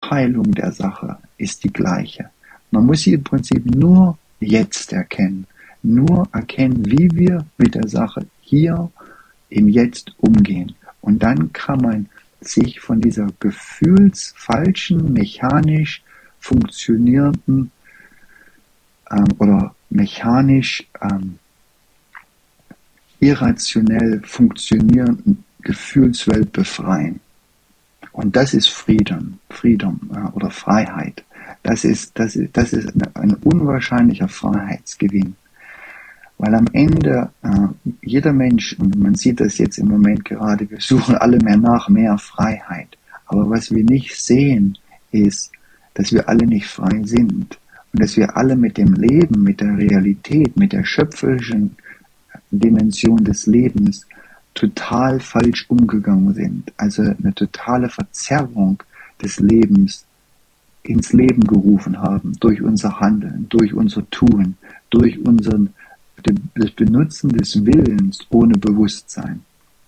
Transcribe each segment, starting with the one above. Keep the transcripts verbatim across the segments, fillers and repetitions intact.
Abteilung der Sache ist die gleiche. Man muss sie im Prinzip nur jetzt erkennen. Nur erkennen, wie wir mit der Sache hier im Jetzt umgehen. Und dann kann man sich von dieser gefühlsfalschen, mechanisch funktionierenden ähm, oder mechanisch ähm, irrationell funktionierenden Gefühlswelt befreien. Und das ist Frieden, Freedom ja, oder Freiheit. Das ist, das ist, das ist ein unwahrscheinlicher Freiheitsgewinn. Weil am Ende äh, jeder Mensch, und man sieht das jetzt im Moment gerade, wir suchen alle mehr nach mehr Freiheit. Aber was wir nicht sehen, ist, dass wir alle nicht frei sind. Und dass wir alle mit dem Leben, mit der Realität, mit der schöpferischen Dimension des Lebens total falsch umgegangen sind. Also eine totale Verzerrung des Lebens ins Leben gerufen haben, durch unser Handeln, durch unser Tun, durch unseren, das Benutzen des Willens ohne Bewusstsein.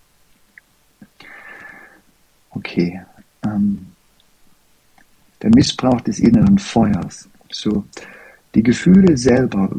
Okay. Ähm, der Missbrauch des inneren Feuers. So, die Gefühle selber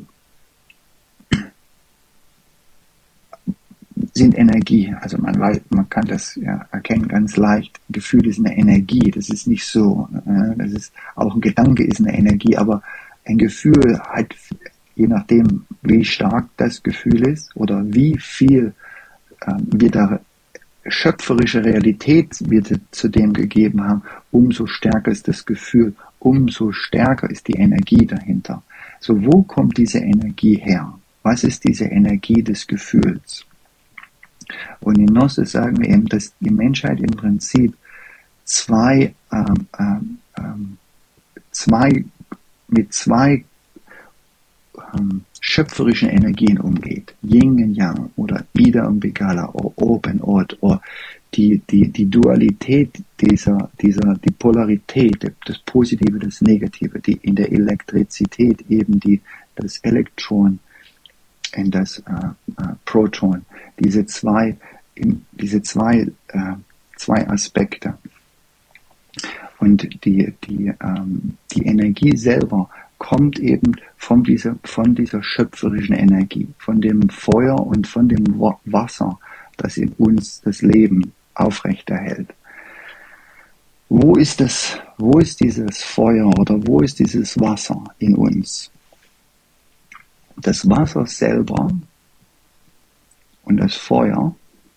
sind Energie. Also man weiß, man kann das ja erkennen ganz leicht. Gefühl ist eine Energie. Das ist nicht so. Äh, das ist auch ein Gedanke ist eine Energie, aber ein Gefühl hat, je nachdem, wie stark das Gefühl ist oder wie viel äh, wir da schöpferische Realität wir zu dem gegeben haben, umso stärker ist das Gefühl, umso stärker ist die Energie dahinter. So, wo kommt diese Energie her? Was ist diese Energie des Gefühls? Und in Gnosis sagen wir eben, dass die Menschheit im Prinzip zwei, ähm, ähm, zwei mit zwei ähm, schöpferischen Energien umgeht. Yin und Yang oder Ida und Pingala oder Open Odd oder die, die, die Dualität dieser, dieser, die Polarität, das Positive, das Negative, die in der Elektrizität eben die, das Elektron und das äh, äh, Proton, diese zwei, in, diese zwei, äh, zwei Aspekte. Und die, die, ähm, die Energie selber kommt eben von dieser, von dieser schöpferischen Energie, von dem Feuer und von dem Wasser, das in uns das Leben aufrechterhält. Wo ist das, wo ist dieses Feuer oder wo ist dieses Wasser in uns? Das Wasser selber und das Feuer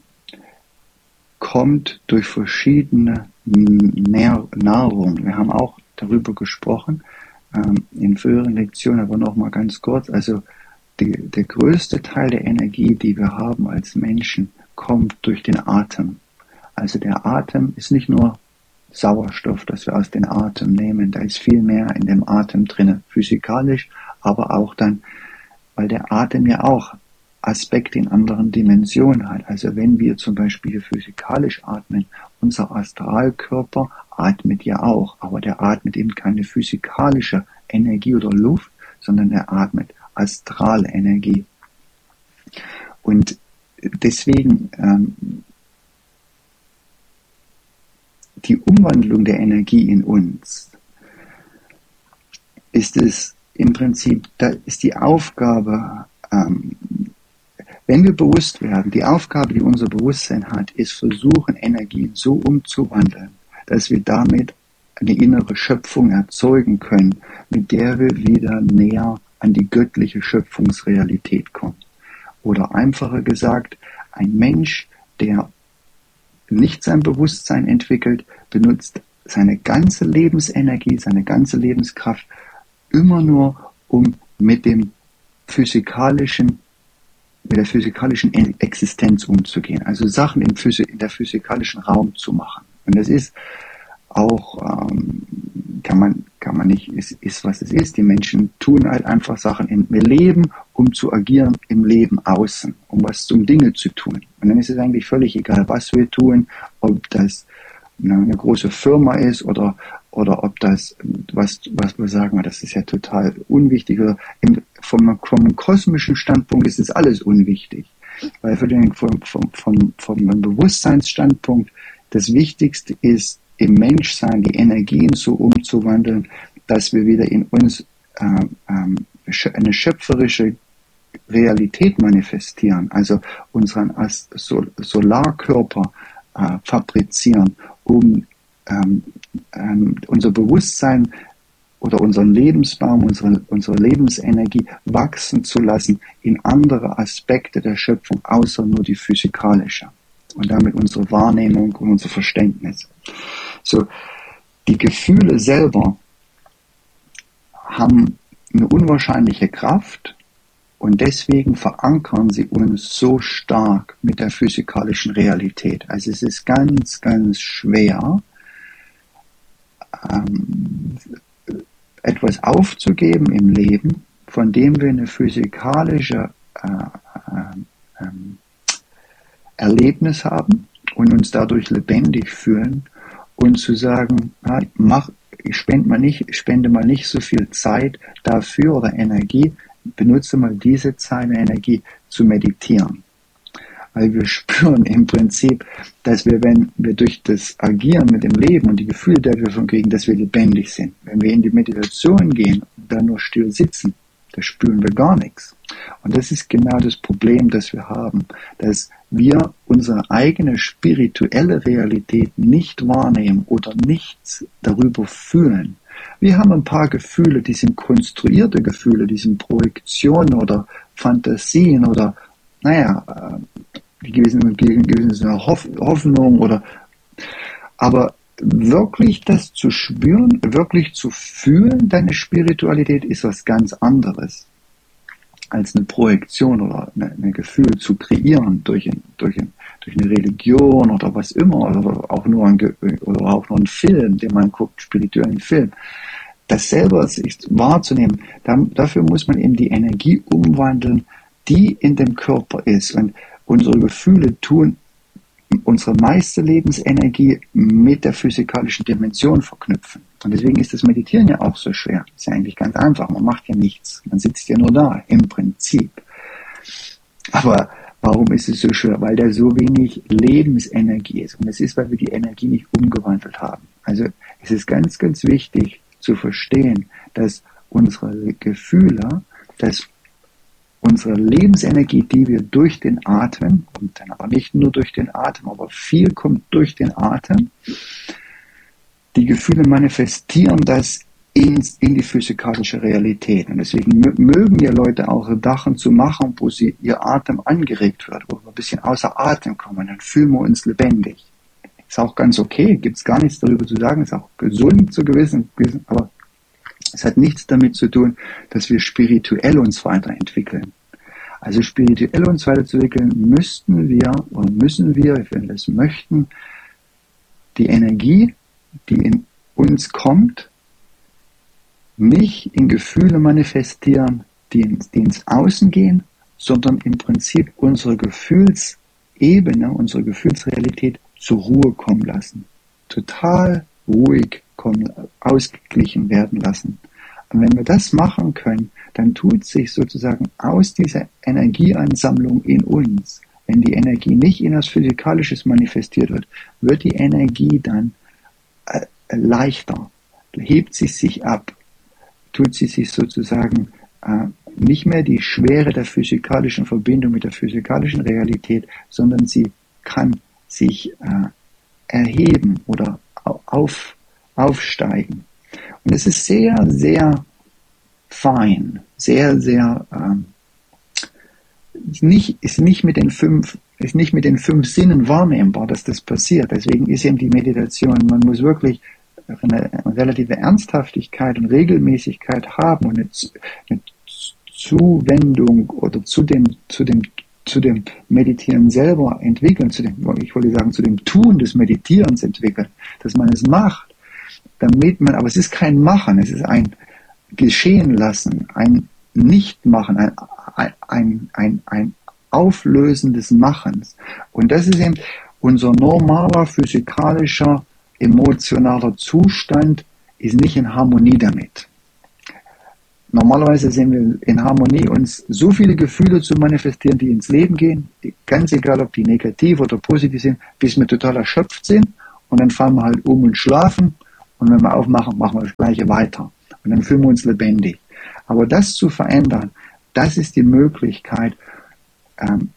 kommt durch verschiedene Nahrung. Wir haben auch darüber gesprochen ähm, in früheren Lektionen, aber noch mal ganz kurz. Also die, der größte Teil der Energie, die wir haben als Menschen, kommt durch den Atem. Also der Atem ist nicht nur Sauerstoff, das wir aus dem Atem nehmen, da ist viel mehr in dem Atem drin, physikalisch, aber auch dann, weil der Atem ja auch Aspekte in anderen Dimensionen hat. Also wenn wir zum Beispiel physikalisch atmen, unser Astralkörper atmet ja auch, aber der atmet eben keine physikalische Energie oder Luft, sondern der atmet astrale Energie. Und deswegen ähm, die Umwandlung der Energie in uns ist es im Prinzip, da ist die Aufgabe, ähm, wenn wir bewusst werden, die Aufgabe, die unser Bewusstsein hat, ist versuchen, Energien so umzuwandeln, dass wir damit eine innere Schöpfung erzeugen können, mit der wir wieder näher an die göttliche Schöpfungsrealität kommen. Oder einfacher gesagt, ein Mensch, der nicht sein Bewusstsein entwickelt, benutzt seine ganze Lebensenergie, seine ganze Lebenskraft immer nur, um mit dem physikalischen, mit der physikalischen Existenz umzugehen. Also Sachen im Physi- in der physikalischen Raum zu machen. Und das ist auch, ähm, kann man, kann man nicht, ist, ist was es ist. Die Menschen tun halt einfach Sachen im Leben, um zu agieren im Leben außen, um was um Dinge zu tun. Und dann ist es eigentlich völlig egal, was wir tun, ob das eine große Firma ist oder oder ob das, was was wir sagen, das ist ja total unwichtig. Oder im, vom, vom kosmischen Standpunkt ist es alles unwichtig. Weil für den vom, vom, vom, vom Bewusstseinsstandpunkt das Wichtigste ist im Menschsein die Energien so umzuwandeln, dass wir wieder in uns äh, ähm, eine schöpferische Realität manifestieren, also unseren Sol- Solarkörper äh, fabrizieren, um ähm, ähm, unser Bewusstsein oder unseren Lebensbaum, unsere, unsere Lebensenergie wachsen zu lassen in andere Aspekte der Schöpfung, außer nur die physikalische. Und damit unsere Wahrnehmung und unser Verständnis. So, die Gefühle selber haben eine unwahrscheinliche Kraft und deswegen verankern sie uns so stark mit der physikalischen Realität. Also es ist ganz, ganz schwer, ähm, etwas aufzugeben im Leben, von dem wir eine physikalische äh, äh, äh, Erlebnis haben und uns dadurch lebendig fühlen und zu sagen, na, mach, ich spende mal nicht, spende mal nicht so viel Zeit dafür oder Energie, benutze mal diese Zeit und Energie zu meditieren. Weil wir spüren im Prinzip, dass wir, wenn wir durch das Agieren mit dem Leben und die Gefühle, die wir schon kriegen, dass wir lebendig sind. Wenn wir in die Meditation gehen und dann nur still sitzen, da spüren wir gar nichts. Und das ist genau das Problem, das wir haben, dass wir unsere eigene spirituelle Realität nicht wahrnehmen oder nichts darüber fühlen. Wir haben ein paar Gefühle, die sind konstruierte Gefühle, die sind Projektionen oder Fantasien oder, naja, die gewissen, gewisse Hoffnung oder, aber wirklich das zu spüren, wirklich zu fühlen, deine Spiritualität ist was ganz anderes als eine Projektion oder ein Gefühl zu kreieren durch, ein, durch, ein, durch eine Religion oder was immer oder auch nur ein, oder auch nur ein Film, den man guckt, spirituellen Film. Das selber sich wahrzunehmen, dafür muss man eben die Energie umwandeln, die in dem Körper ist. Und unsere Gefühle tun unsere meiste Lebensenergie mit der physikalischen Dimension verknüpfen. Und deswegen ist das Meditieren ja auch so schwer. Das ist ja eigentlich ganz einfach. Man macht ja nichts. Man sitzt ja nur da, im Prinzip. Aber warum ist es so schwer? Weil da so wenig Lebensenergie ist. Und es ist, weil wir die Energie nicht umgewandelt haben. Also es ist ganz, ganz wichtig zu verstehen, dass unsere Gefühle, dass unsere Lebensenergie, die wir durch den Atem, und dann aber nicht nur durch den Atem, aber viel kommt durch den Atem, die Gefühle manifestieren das in, in die physikalische Realität. Und deswegen mögen ja Leute auch Sachen zu machen, wo sie ihr Atem angeregt wird, wo wir ein bisschen außer Atem kommen, dann fühlen wir uns lebendig. Ist auch ganz okay, gibt es gar nichts darüber zu sagen, ist auch gesund zu gewissen, aber es hat nichts damit zu tun, dass wir spirituell uns weiterentwickeln. Also spirituell uns weiterzuentwickeln, müssten wir oder müssen wir, wenn wir das möchten, die Energie, die in uns kommt, nicht in Gefühle manifestieren, die ins, die ins Außen gehen, sondern im Prinzip unsere Gefühlsebene, unsere Gefühlsrealität zur Ruhe kommen lassen. Total ruhig kommen, ausgeglichen werden lassen. Und wenn wir das machen können, dann tut sich sozusagen aus dieser Energieansammlung in uns, wenn die Energie nicht in etwas Physikalisches manifestiert wird, wird die Energie dann äh, leichter, hebt sie sich ab, tut sie sich sozusagen äh, nicht mehr die Schwere der physikalischen Verbindung mit der physikalischen Realität, sondern sie kann sich äh, erheben oder auf, aufsteigen. Und es ist sehr, sehr fein, sehr, sehr, ähm, nicht, ist nicht mit den fünf, ist nicht mit den fünf Sinnen wahrnehmbar, dass das passiert. Deswegen ist eben die Meditation, man muss wirklich eine, eine relative Ernsthaftigkeit und Regelmäßigkeit haben und eine, eine Zuwendung oder zu dem, zu dem, zu dem Meditieren selber entwickeln, zu dem, ich wollte sagen, zu dem Tun des Meditierens entwickeln, dass man es macht, damit man, aber es ist kein Machen, es ist ein Geschehen lassen, ein Nichtmachen, ein, ein, ein, ein Auflösen des Machens. Und das ist eben unser normaler, physikalischer, emotionaler Zustand, ist nicht in Harmonie damit. Normalerweise sind wir in Harmonie, uns so viele Gefühle zu manifestieren, die ins Leben gehen, ganz egal, ob die negativ oder positiv sind, bis wir total erschöpft sind und dann fallen wir halt um und schlafen und wenn wir aufmachen, machen wir das Gleiche weiter und dann fühlen wir uns lebendig. Aber das zu verändern, das ist die Möglichkeit, ähm,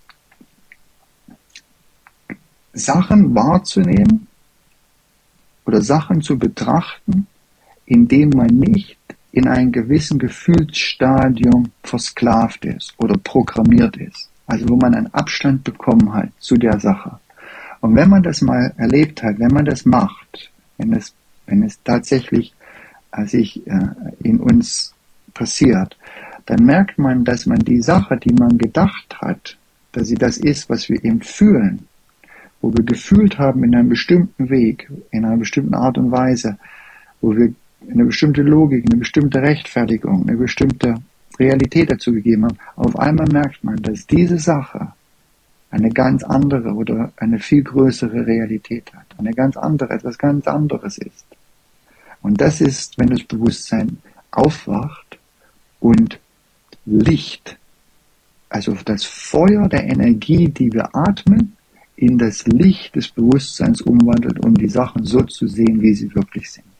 Sachen wahrzunehmen oder Sachen zu betrachten, indem man nicht in einem gewissen Gefühlsstadium versklavt ist oder programmiert ist. Also wo man einen Abstand bekommen hat zu der Sache. Und wenn man das mal erlebt hat, wenn man das macht, wenn es, wenn es tatsächlich äh, sich äh, in uns passiert, dann merkt man, dass man die Sache, die man gedacht hat, dass sie das ist, was wir eben fühlen, wo wir gefühlt haben in einem bestimmten Weg, in einer bestimmten Art und Weise, wo wir eine bestimmte Logik, eine bestimmte Rechtfertigung, eine bestimmte Realität dazu gegeben haben. Auf einmal merkt man, dass diese Sache eine ganz andere oder eine viel größere Realität hat, eine ganz andere, etwas ganz anderes ist. Und das ist, wenn das Bewusstsein aufwacht und Licht, also das Feuer der Energie, die wir atmen, in das Licht des Bewusstseins umwandelt, um die Sachen so zu sehen, wie sie wirklich sind.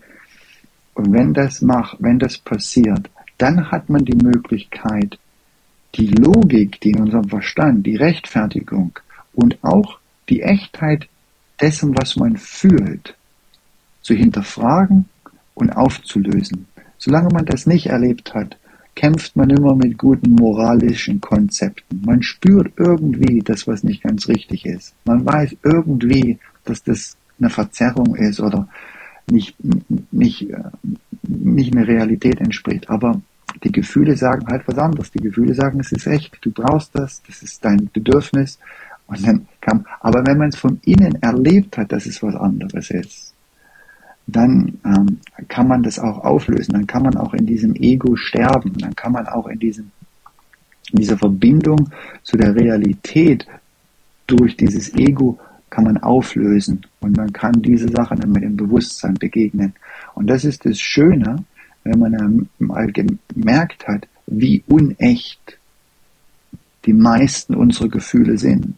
Und wenn das macht, wenn das passiert, dann hat man die Möglichkeit, die Logik, die in unserem Verstand, die Rechtfertigung und auch die Echtheit dessen, was man fühlt, zu hinterfragen und aufzulösen. Solange man das nicht erlebt hat, kämpft man immer mit guten moralischen Konzepten. Man spürt irgendwie das, was nicht ganz richtig ist. Man weiß irgendwie, dass das eine Verzerrung ist oder nicht, nicht, nicht eine Realität entspricht. Aber die Gefühle sagen halt was anderes. Die Gefühle sagen, es ist echt, du brauchst das, das ist dein Bedürfnis. Und dann kam, aber wenn man es von innen erlebt hat, dass es was anderes ist, dann ähm, kann man das auch auflösen. Dann kann man auch in diesem Ego sterben. Dann kann man auch in diesem, in dieser Verbindung zu der Realität durch dieses Ego kann man auflösen. Und man kann diese Sachen dann mit dem Bewusstsein begegnen. Und das ist das Schöne, wenn man mal gemerkt hat, wie unecht die meisten unserer Gefühle sind.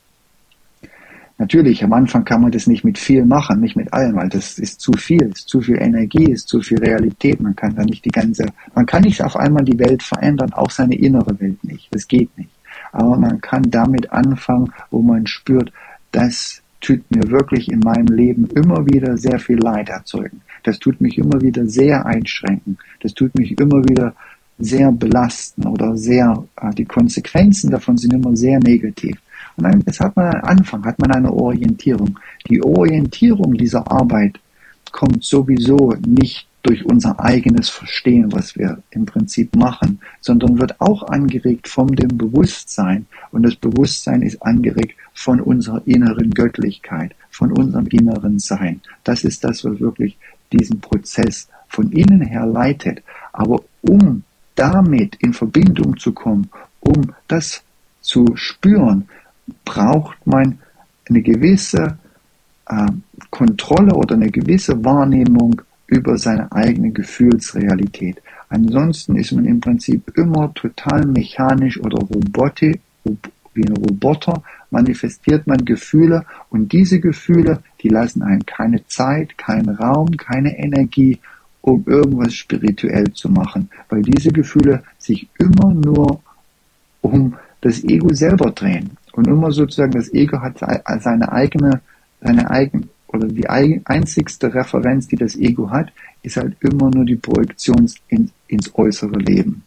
Natürlich, am Anfang kann man das nicht mit viel machen, nicht mit allem, weil das ist zu viel, ist zu viel Energie, ist zu viel Realität. Man kann da nicht die ganze, man kann nicht auf einmal die Welt verändern, auch seine innere Welt nicht. Das geht nicht. Aber man kann damit anfangen, wo man spürt, das tut mir wirklich in meinem Leben immer wieder sehr viel Leid erzeugen. Das tut mich immer wieder sehr einschränken. Das tut mich immer wieder sehr belasten oder sehr, die Konsequenzen davon sind immer sehr negativ. Und dann, jetzt hat man einen Anfang, hat man eine Orientierung. Die Orientierung dieser Arbeit kommt sowieso nicht durch unser eigenes Verstehen, was wir im Prinzip machen, sondern wird auch angeregt von dem Bewusstsein. Und das Bewusstsein ist angeregt von unserer inneren Göttlichkeit, von unserem inneren Sein. Das ist das, was wirklich diesen Prozess von innen her leitet. Aber um damit in Verbindung zu kommen, um das zu spüren, braucht man eine gewisse äh, Kontrolle oder eine gewisse Wahrnehmung über seine eigene Gefühlsrealität. Ansonsten ist man im Prinzip immer total mechanisch oder robotisch, wie ein Roboter, manifestiert man Gefühle und diese Gefühle, die lassen einen keine Zeit, keinen Raum, keine Energie, um irgendwas spirituell zu machen, weil diese Gefühle sich immer nur um das Ego selber drehen. Und immer sozusagen, das Ego hat seine eigene, seine eigene, oder die einzigste Referenz, die das Ego hat, ist halt immer nur die Projektion in, ins äußere Leben.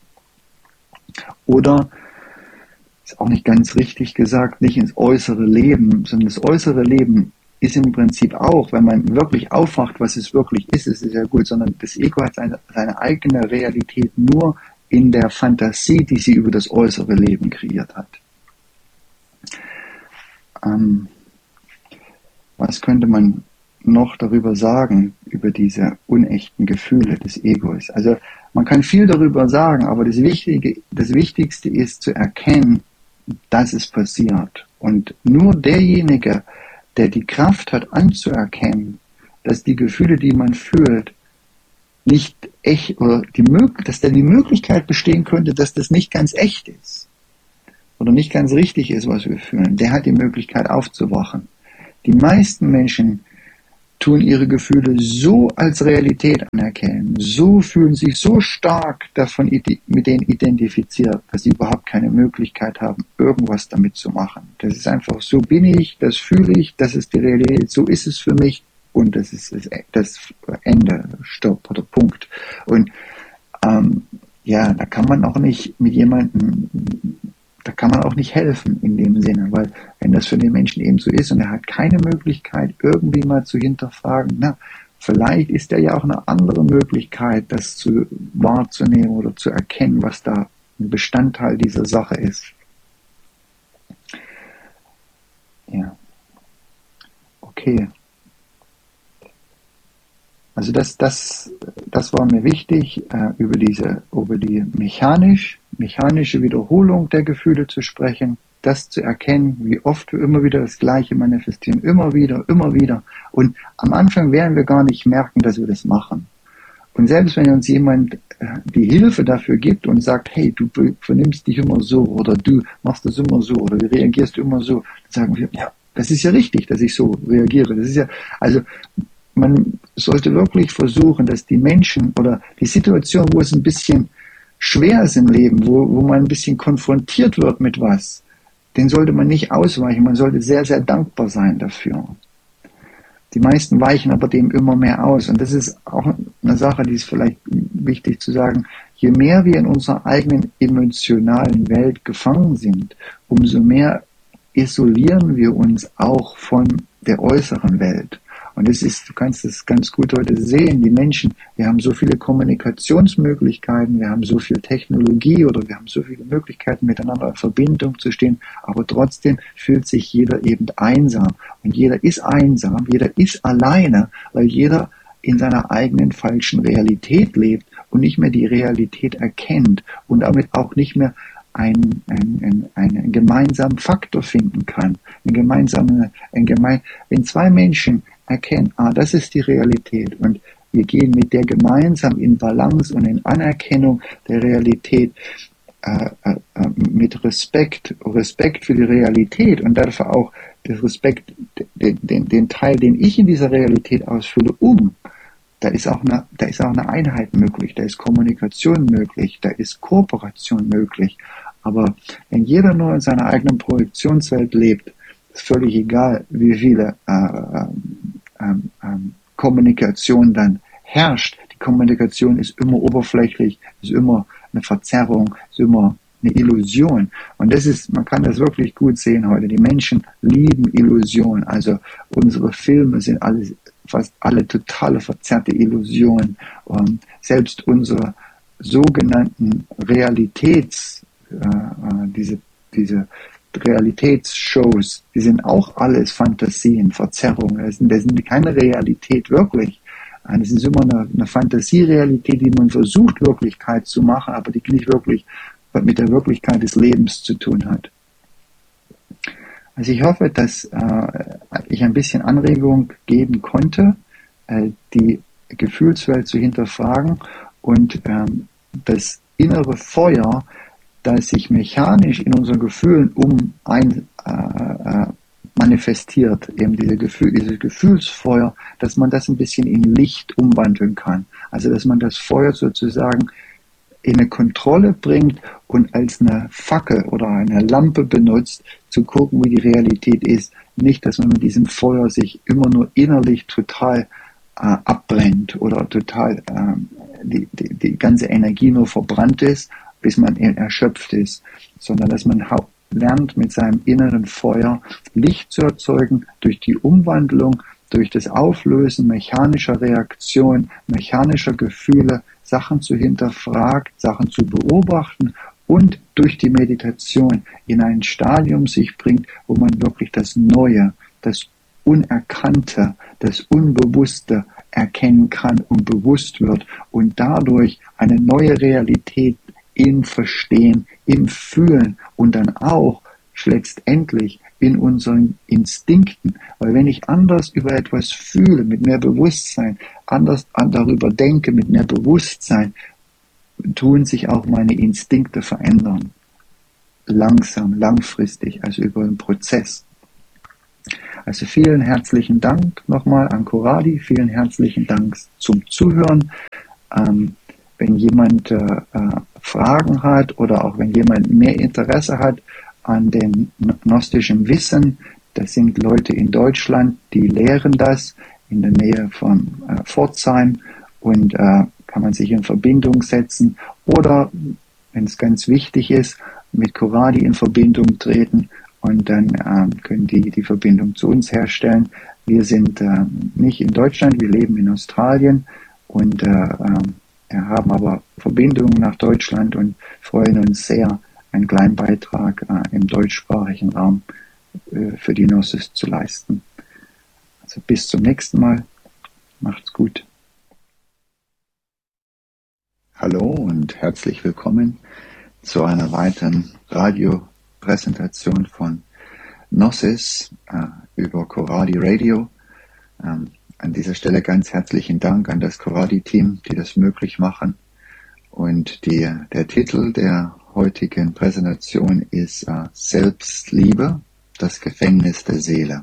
Oder, ist auch nicht ganz richtig gesagt, nicht ins äußere Leben, sondern das äußere Leben ist im Prinzip auch, wenn man wirklich aufwacht, was es wirklich ist, es ist ja gut, sondern das Ego hat seine, seine eigene Realität nur in der Fantasie, die sie über das äußere Leben kreiert hat. Ähm, was könnte man noch darüber sagen, über diese unechten Gefühle des Egos? Also man kann viel darüber sagen, aber das Wichtige, das Wichtigste ist zu erkennen, dass es passiert. Und nur derjenige, der die Kraft hat anzuerkennen, dass die Gefühle, die man fühlt, nicht echt, oder die, dass da die Möglichkeit bestehen könnte, dass das nicht ganz echt ist oder nicht ganz richtig ist, was wir fühlen, der hat die Möglichkeit aufzuwachen. Die meisten Menschen tun ihre Gefühle so als Realität anerkennen, so fühlen sich so stark davon mit denen identifiziert, dass sie überhaupt keine Möglichkeit haben, irgendwas damit zu machen. Das ist einfach, so bin ich, das fühle ich, das ist die Realität, so ist es für mich und das ist das Ende, Stopp oder Punkt. Und ähm, ja, da kann man auch nicht mit jemandem, da kann man auch nicht helfen in dem Sinne, weil wenn das für den Menschen eben so ist und er hat keine Möglichkeit, irgendwie mal zu hinterfragen, na, vielleicht ist da ja auch eine andere Möglichkeit, das zu wahrzunehmen oder zu erkennen, was da ein Bestandteil dieser Sache ist. Ja. Okay. Also das, das, das war mir wichtig, äh, über diese, über die mechanisch, mechanische Wiederholung der Gefühle zu sprechen, das zu erkennen, wie oft wir immer wieder das Gleiche manifestieren, immer wieder, immer wieder. Und am Anfang werden wir gar nicht merken, dass wir das machen. Und selbst wenn uns jemand äh, die Hilfe dafür gibt und sagt, hey, du vernimmst dich immer so oder du machst das immer so oder du reagierst immer so, dann sagen wir, ja, das ist ja richtig, dass ich so reagiere. Das ist ja, also man sollte wirklich versuchen, dass die Menschen oder die Situation, wo es ein bisschen schwer ist im Leben, wo, wo man ein bisschen konfrontiert wird mit was, den sollte man nicht ausweichen. Man sollte sehr, sehr dankbar sein dafür. Die meisten weichen aber dem immer mehr aus. Und das ist auch eine Sache, die ist vielleicht wichtig zu sagen. Je mehr wir in unserer eigenen emotionalen Welt gefangen sind, umso mehr isolieren wir uns auch von der äußeren Welt. Und es ist, du kannst es ganz gut heute sehen, die Menschen, wir haben so viele Kommunikationsmöglichkeiten, wir haben so viel Technologie oder wir haben so viele Möglichkeiten, miteinander in Verbindung zu stehen, aber trotzdem fühlt sich jeder eben einsam. Und jeder ist einsam, jeder ist alleine, weil jeder in seiner eigenen falschen Realität lebt und nicht mehr die Realität erkennt und damit auch nicht mehr einen, einen, einen, einen gemeinsamen Faktor finden kann. Einen gemeinsamen, ein gemein, wenn zwei Menschen erkennen, ah, das ist die Realität und wir gehen mit der gemeinsam in Balance und in Anerkennung der Realität äh, äh, mit Respekt, Respekt für die Realität und dafür auch der Respekt, den, den, den Teil, den ich in dieser Realität ausfülle, um. Da ist auch eine, da ist auch eine Einheit möglich, da ist Kommunikation möglich, da ist Kooperation möglich. Aber wenn jeder nur in seiner eigenen Projektionswelt lebt, ist völlig egal, wie viele äh, ähm, ähm, Kommunikation dann herrscht. Die Kommunikation ist immer oberflächlich, ist immer eine Verzerrung, ist immer eine Illusion. Und das ist, man kann das wirklich gut sehen heute. Die Menschen lieben Illusionen. Also unsere Filme sind alle, fast alle totale verzerrte Illusionen. Und selbst unsere sogenannten Realitäts, äh, diese, diese Realitätsshows, die sind auch alles Fantasien, Verzerrungen. Das sind, das sind keine Realität wirklich. Das ist immer eine, eine Fantasierealität, die man versucht, Wirklichkeit zu machen, aber die nicht wirklich mit der Wirklichkeit des Lebens zu tun hat. Also ich hoffe, dass äh, ich ein bisschen Anregung geben konnte, äh, die Gefühlswelt zu hinterfragen und ähm, das innere Feuer, das sich mechanisch in unseren Gefühlen um ein äh, äh, manifestiert, eben diese Gefühl, dieses Gefühlsfeuer, dass man das ein bisschen in Licht umwandeln kann. Also dass man das Feuer sozusagen in eine Kontrolle bringt und als eine Fackel oder eine Lampe benutzt, zu gucken, wie die Realität ist. Nicht, dass man mit diesem Feuer sich immer nur innerlich total äh, abbrennt oder total äh, die, die, die ganze Energie nur verbrannt ist, bis man erschöpft ist, sondern dass man lernt, mit seinem inneren Feuer Licht zu erzeugen durch die Umwandlung, durch das Auflösen mechanischer Reaktionen, mechanischer Gefühle, Sachen zu hinterfragen, Sachen zu beobachten und durch die Meditation in ein Stadium sich bringt, wo man wirklich das Neue, das Unerkannte, das Unbewusste erkennen kann und bewusst wird und dadurch eine neue Realität im Verstehen, im Fühlen und dann auch letztendlich in unseren Instinkten. Weil wenn ich anders über etwas fühle, mit mehr Bewusstsein, anders darüber denke, mit mehr Bewusstsein, tun sich auch meine Instinkte verändern. Langsam, langfristig, also über einen Prozess. Also vielen herzlichen Dank nochmal an Coradi, vielen herzlichen Dank zum Zuhören. Ähm, wenn jemand äh, Fragen hat oder auch wenn jemand mehr Interesse hat an dem gnostischen Wissen, das sind Leute in Deutschland, die lehren das in der Nähe von äh, Pforzheim und äh, kann man sich in Verbindung setzen oder, wenn es ganz wichtig ist, mit Coradi in Verbindung treten und dann äh, können die die Verbindung zu uns herstellen. Wir sind äh, nicht in Deutschland, wir leben in Australien und äh, äh, haben aber Verbindungen nach Deutschland und freuen uns sehr, einen kleinen Beitrag äh, im deutschsprachigen Raum äh, für die Gnosis zu leisten. Also bis zum nächsten Mal. Macht's gut. Hallo und herzlich willkommen zu einer weiteren Radiopräsentation von Gnosis äh, über Coradi Radio. Ähm, an dieser Stelle ganz herzlichen Dank an das Coradi-Team, die das möglich machen. Und die, der Titel der heutigen Präsentation ist äh, Selbstliebe, das Gefängnis der Seele.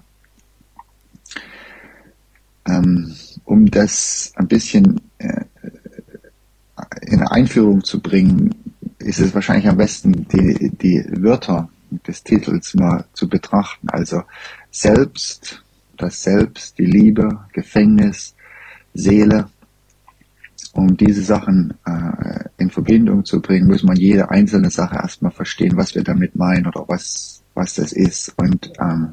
Ähm, um das ein bisschen äh, in Einführung zu bringen, ist es wahrscheinlich am besten, die, die Wörter des Titels mal zu betrachten. Also Selbst, das Selbst, die Liebe, Gefängnis, Seele. Um diese Sachen äh, in Verbindung zu bringen, muss man jede einzelne Sache erstmal verstehen, was wir damit meinen oder was, was das ist. Und ähm,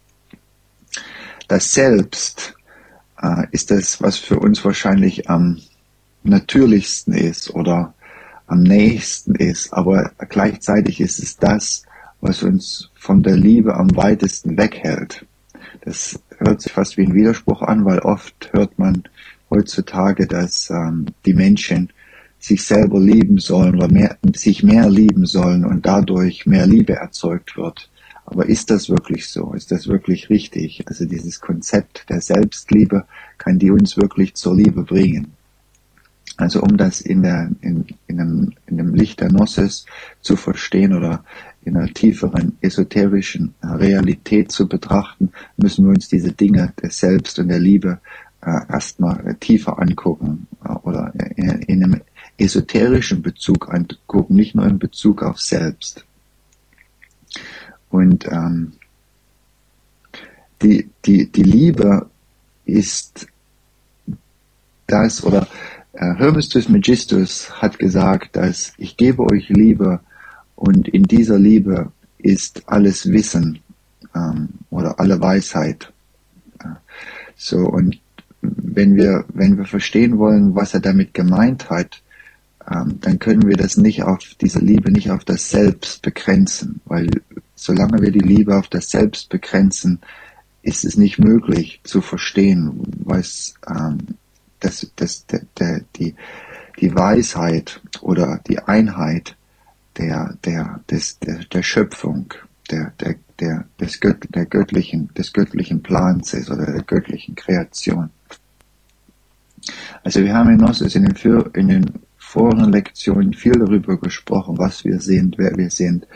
das Selbst äh, ist das, was für uns wahrscheinlich am natürlichsten ist oder am nächsten ist, aber gleichzeitig ist es das, was uns von der Liebe am weitesten weghält. Das hört sich fast wie ein Widerspruch an, weil oft hört man heutzutage, dass ähm, die Menschen sich selber lieben sollen oder mehr, sich mehr lieben sollen und dadurch mehr Liebe erzeugt wird. Aber ist das wirklich so? Ist das wirklich richtig? Also dieses Konzept der Selbstliebe, kann die uns wirklich zur Liebe bringen? Also um das in, der, in, in, einem, in dem Licht der Gnosis zu verstehen oder in einer tieferen esoterischen Realität zu betrachten, müssen wir uns diese Dinge der Selbst und der Liebe äh, erstmal tiefer angucken äh, oder in, in einem esoterischen Bezug angucken, nicht nur in Bezug auf Selbst. Und ähm, die, die, die Liebe ist das, oder äh, Hermes Trismegistus hat gesagt, dass ich gebe euch Liebe und in dieser Liebe ist alles Wissen ähm, oder alle Weisheit. Ja. So, und wenn wir, wenn wir verstehen wollen, was er damit gemeint hat, ähm, dann können wir das nicht auf, diese Liebe nicht auf das Selbst begrenzen, weil solange wir die Liebe auf das Selbst begrenzen, ist es nicht möglich zu verstehen, was ähm, das, das, der, der, die, die Weisheit oder die Einheit der, der, des, der, der Schöpfung, der, der, der, des Gött, der göttlichen, des göttlichen Plans ist oder der göttlichen Kreation. Also wir haben in Gnosis in den, in den vorigen Lektionen viel darüber gesprochen, was wir sind, wer wir sind,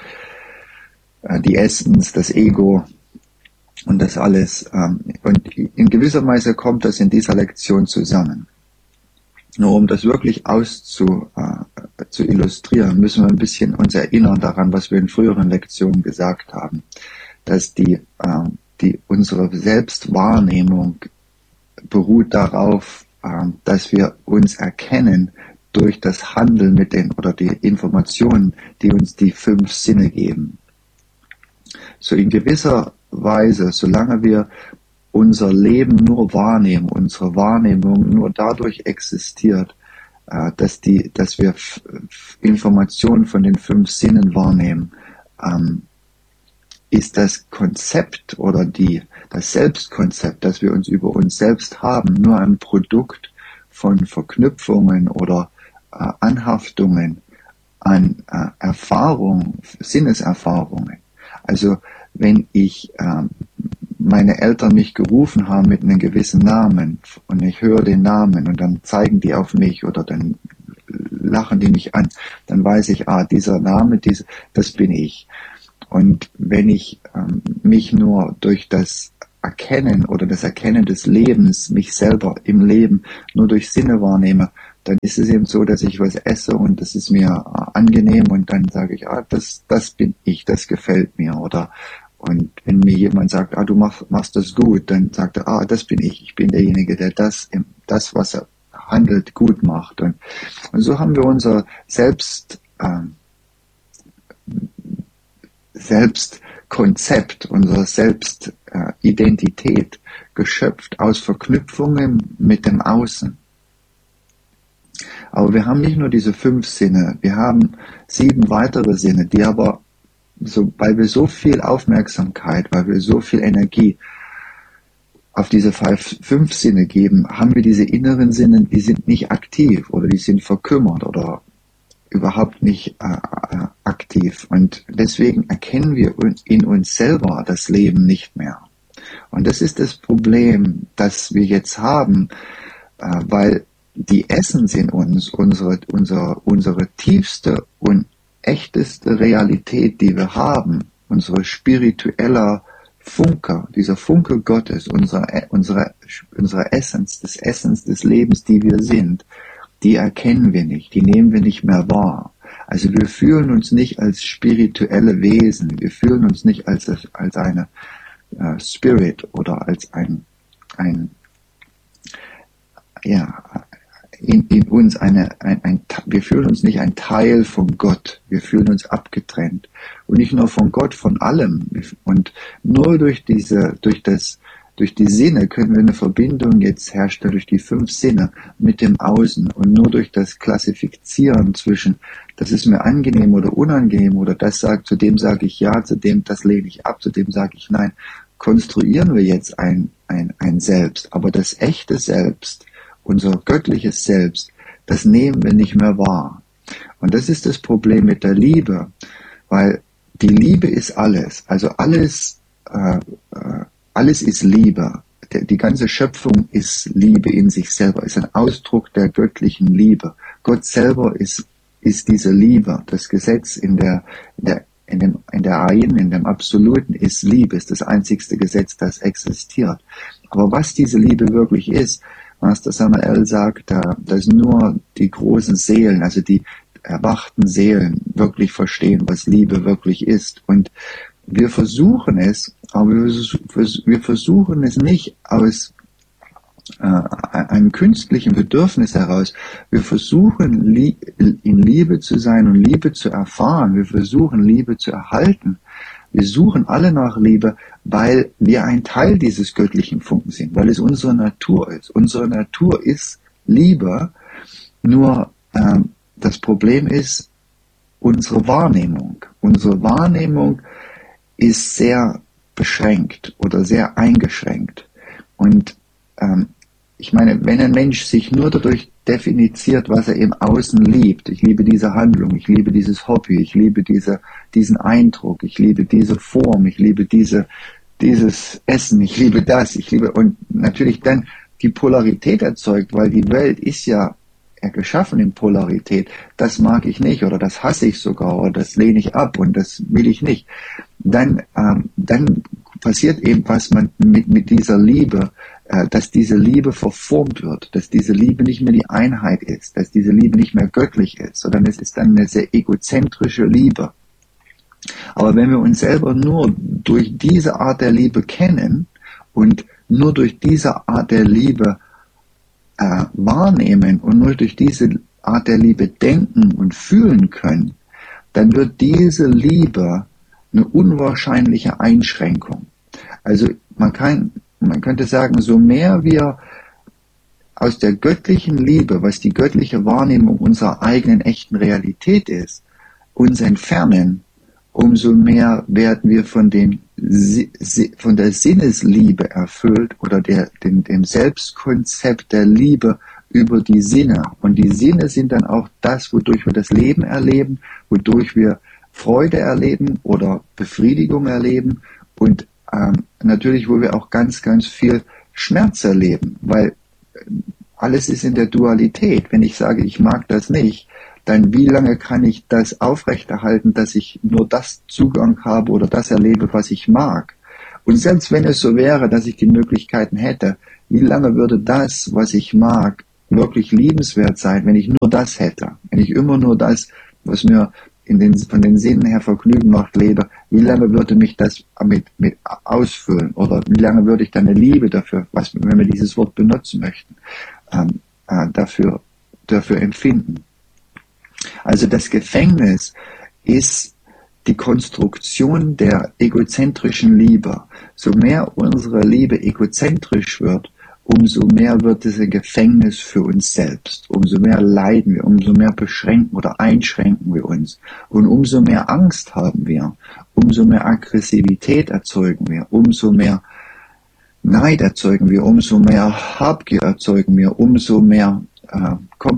die Essens, das Ego und das alles. Und in gewisser Weise kommt das in dieser Lektion zusammen. Nur um das wirklich auszu, äh, zu illustrieren, müssen wir ein bisschen uns erinnern daran, was wir in früheren Lektionen gesagt haben, dass die, äh, die unsere Selbstwahrnehmung beruht darauf, äh, dass wir uns erkennen durch das Handeln mit den oder die Informationen, die uns die fünf Sinne geben. So in gewisser Weise, solange wir unser Leben nur wahrnehmen, unsere Wahrnehmung nur dadurch existiert, äh, dass die, dass wir f- Informationen von den fünf Sinnen wahrnehmen, ähm, ist das Konzept oder die, das Selbstkonzept, das wir uns über uns selbst haben, nur ein Produkt von Verknüpfungen oder äh, Anhaftungen an äh, Erfahrungen, Sinneserfahrungen. Also wenn ich ähm, meine Eltern mich gerufen haben mit einem gewissen Namen und ich höre den Namen und dann zeigen die auf mich oder dann lachen die mich an, dann weiß ich, ah, dieser Name, diese, das bin ich. Und wenn ich ähm, mich nur durch das Erkennen oder das Erkennen des Lebens, mich selber im Leben nur durch Sinne wahrnehme, dann ist es eben so, dass ich was esse und das ist mir äh, angenehm und dann sage ich, ah, das, das bin ich, das gefällt mir. Oder und wenn mir jemand sagt, ah, du machst, machst das gut, dann sagt er, ah, das bin ich, ich bin derjenige, der das, das was er handelt, gut macht. Und, und so haben wir unser Selbst, ähm, Selbstkonzept, unsere Selbstidentität geschöpft aus Verknüpfungen mit dem Außen. Aber wir haben nicht nur diese fünf Sinne, wir haben sieben weitere Sinne, die aber, so, weil wir so viel Aufmerksamkeit, weil wir so viel Energie auf diese fünf Sinne geben, haben wir diese inneren Sinne, die sind nicht aktiv oder die sind verkümmert oder überhaupt nicht äh, äh, aktiv. Und deswegen erkennen wir in uns selber das Leben nicht mehr. Und das ist das Problem, das wir jetzt haben, äh, weil die Essenz in uns, unsere, unsere, unsere tiefste und echteste Realität, die wir haben, unsere spirituelle Funke, dieser Funke Gottes, unsere, unsere, unsere Essenz, das Essenz des Lebens, die wir sind, die erkennen wir nicht, die nehmen wir nicht mehr wahr. Also wir fühlen uns nicht als spirituelle Wesen, wir fühlen uns nicht als, als eine äh, Spirit oder als ein, ein ja, in, in uns eine, ein, ein, wir fühlen uns nicht ein Teil von Gott, wir fühlen uns abgetrennt. Und nicht nur von Gott, von allem. Und nur durch diese, durch das, durch die Sinne können wir eine Verbindung jetzt herstellen, durch die fünf Sinne mit dem Außen. Und nur durch das Klassifizieren zwischen, das ist mir angenehm oder unangenehm, oder das sagt, zu dem sage ich ja, zu dem, das lehne ich ab, zu dem sage ich nein, konstruieren wir jetzt ein, ein, ein Selbst. Aber das echte Selbst, unser göttliches Selbst, das nehmen wir nicht mehr wahr. Und das ist das Problem mit der Liebe, weil die Liebe ist alles. Also alles, äh, äh, alles ist Liebe. Der, die ganze Schöpfung ist Liebe in sich selber, ist ein Ausdruck der göttlichen Liebe. Gott selber ist, ist diese Liebe. Das Gesetz in der, in der, in dem, in der Ein, in dem Absoluten ist Liebe, ist das einzigste Gesetz, das existiert. Aber was diese Liebe wirklich ist, Master Samael sagt, dass nur die großen Seelen, also die erwachten Seelen wirklich verstehen, was Liebe wirklich ist. Und wir versuchen es, aber wir versuchen es nicht aus äh, einem künstlichen Bedürfnis heraus. Wir versuchen in Liebe zu sein und Liebe zu erfahren. Wir versuchen Liebe zu erhalten. Wir suchen alle nach Liebe, weil wir ein Teil dieses göttlichen Funken sind, weil es unsere Natur ist. Unsere Natur ist Liebe, nur ähm, das Problem ist unsere Wahrnehmung. Unsere Wahrnehmung ist sehr beschränkt oder sehr eingeschränkt. Und ähm, ich meine, wenn ein Mensch sich nur dadurch definiert, was er im Außen liebt, ich liebe diese Handlung, ich liebe dieses Hobby, ich liebe diese, diesen Eindruck, ich liebe diese Form, ich liebe diese, dieses Essen, ich liebe das, ich liebe, und natürlich dann die Polarität erzeugt, weil die Welt ist ja geschaffen in Polarität, das mag ich nicht oder das hasse ich sogar oder das lehne ich ab und das will ich nicht, dann, ähm, dann passiert eben was man mit, mit dieser Liebe, äh, dass diese Liebe verformt wird, dass diese Liebe nicht mehr die Einheit ist, dass diese Liebe nicht mehr göttlich ist, sondern es ist dann eine sehr egozentrische Liebe. Aber wenn wir uns selber nur durch diese Art der Liebe kennen und nur durch diese Art der Liebe äh, wahrnehmen und nur durch diese Art der Liebe denken und fühlen können, dann wird diese Liebe eine unwahrscheinliche Einschränkung. Also man kann, man könnte sagen, so mehr wir aus der göttlichen Liebe, was die göttliche Wahrnehmung unserer eigenen echten Realität ist, uns entfernen, umso mehr werden wir von den von der Sinnesliebe erfüllt oder der, dem, dem Selbstkonzept der Liebe über die Sinne. Und die Sinne sind dann auch das, wodurch wir das Leben erleben, wodurch wir Freude erleben oder Befriedigung erleben und ähm, natürlich, wo wir auch ganz, ganz viel Schmerz erleben, weil alles ist in der Dualität. Wenn ich sage, ich mag das nicht, dann wie lange kann ich das aufrechterhalten, dass ich nur das Zugang habe oder das erlebe, was ich mag? Und selbst wenn es so wäre, dass ich die Möglichkeiten hätte, wie lange würde das, was ich mag, wirklich liebenswert sein, wenn ich nur das hätte? Wenn ich immer nur das, was mir in den, von den Sinnen her Vergnügen macht, lebe, wie lange würde mich das mit, mit ausfüllen? Oder wie lange würde ich dann eine Liebe dafür, was, wenn wir dieses Wort benutzen möchten, ähm, äh, dafür, dafür empfinden? Also das Gefängnis ist die Konstruktion der egozentrischen Liebe. So mehr unsere Liebe egozentrisch wird, umso mehr wird es ein Gefängnis für uns selbst. Umso mehr leiden wir, umso mehr beschränken oder einschränken wir uns. Und umso mehr Angst haben wir, umso mehr Aggressivität erzeugen wir, umso mehr Neid erzeugen wir, umso mehr Habgier erzeugen wir, umso mehr äh,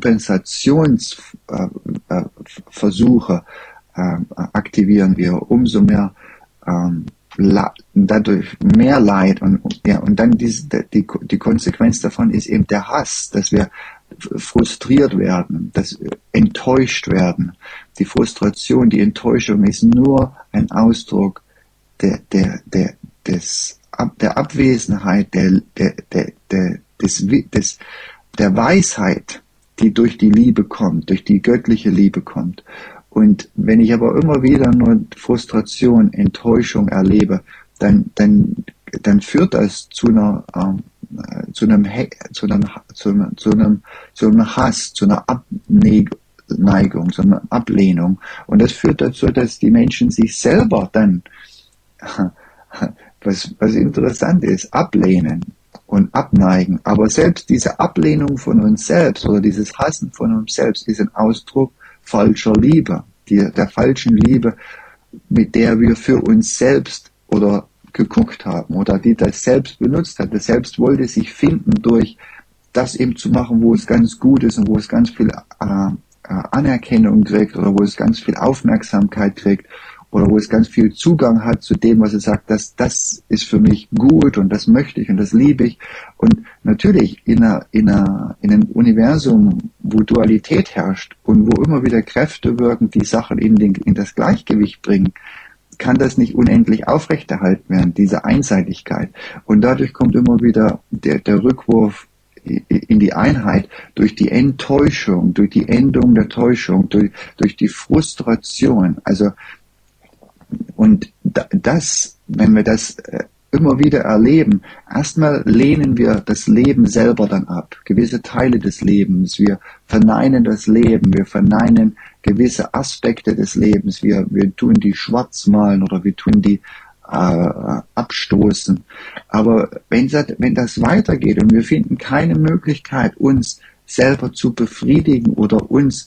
Kompensationsversuche äh, äh, aktivieren wir, umso mehr ähm, dadurch mehr Leid und, ja, und dann diese, die, die Konsequenz davon ist eben der Hass, dass wir frustriert werden, dass wir enttäuscht werden. Die Frustration, die Enttäuschung ist nur ein Ausdruck der, der, der, des, der Abwesenheit, der, der, der, der, des, des, der Weisheit, die durch die Liebe kommt, durch die göttliche Liebe kommt. Und wenn ich aber immer wieder nur Frustration, Enttäuschung erlebe, dann, dann, dann führt das zu einer, ähm, zu einem, zu einem, zu einem, zu einem, zu einem Hass, zu einer Abneigung, zu einer Ablehnung. Und das führt dazu, dass die Menschen sich selber dann, was, was interessant ist, ablehnen und abneigen. Aber selbst diese Ablehnung von uns selbst oder dieses Hassen von uns selbst ist ein Ausdruck falscher Liebe, die, der falschen Liebe, mit der wir für uns selbst oder geguckt haben oder die das selbst benutzt hat. Das Selbst wollte sich finden durch das eben zu machen, wo es ganz gut ist und wo es ganz viel äh, Anerkennung kriegt oder wo es ganz viel Aufmerksamkeit kriegt oder wo es ganz viel Zugang hat zu dem, was es sagt, dass das ist für mich gut und das möchte ich und das liebe ich. Und natürlich in, einer, in, einer, in einem Universum, wo Dualität herrscht und wo immer wieder Kräfte wirken, die Sachen in, den, in das Gleichgewicht bringen, kann das nicht unendlich aufrechterhalten werden, diese Einseitigkeit. Und dadurch kommt immer wieder der, der Rückwurf in die Einheit durch die Enttäuschung, durch die Endung der Täuschung, durch, durch die Frustration. Also und das, wenn wir das immer wieder erleben, erstmal lehnen wir das Leben selber dann ab, gewisse Teile des Lebens, wir verneinen das Leben, wir verneinen gewisse Aspekte des Lebens, wir, wir tun die schwarz malen oder wir tun die äh, abstoßen. Aber wenn das, wenn das weitergeht und wir finden keine Möglichkeit, uns selber zu befriedigen oder uns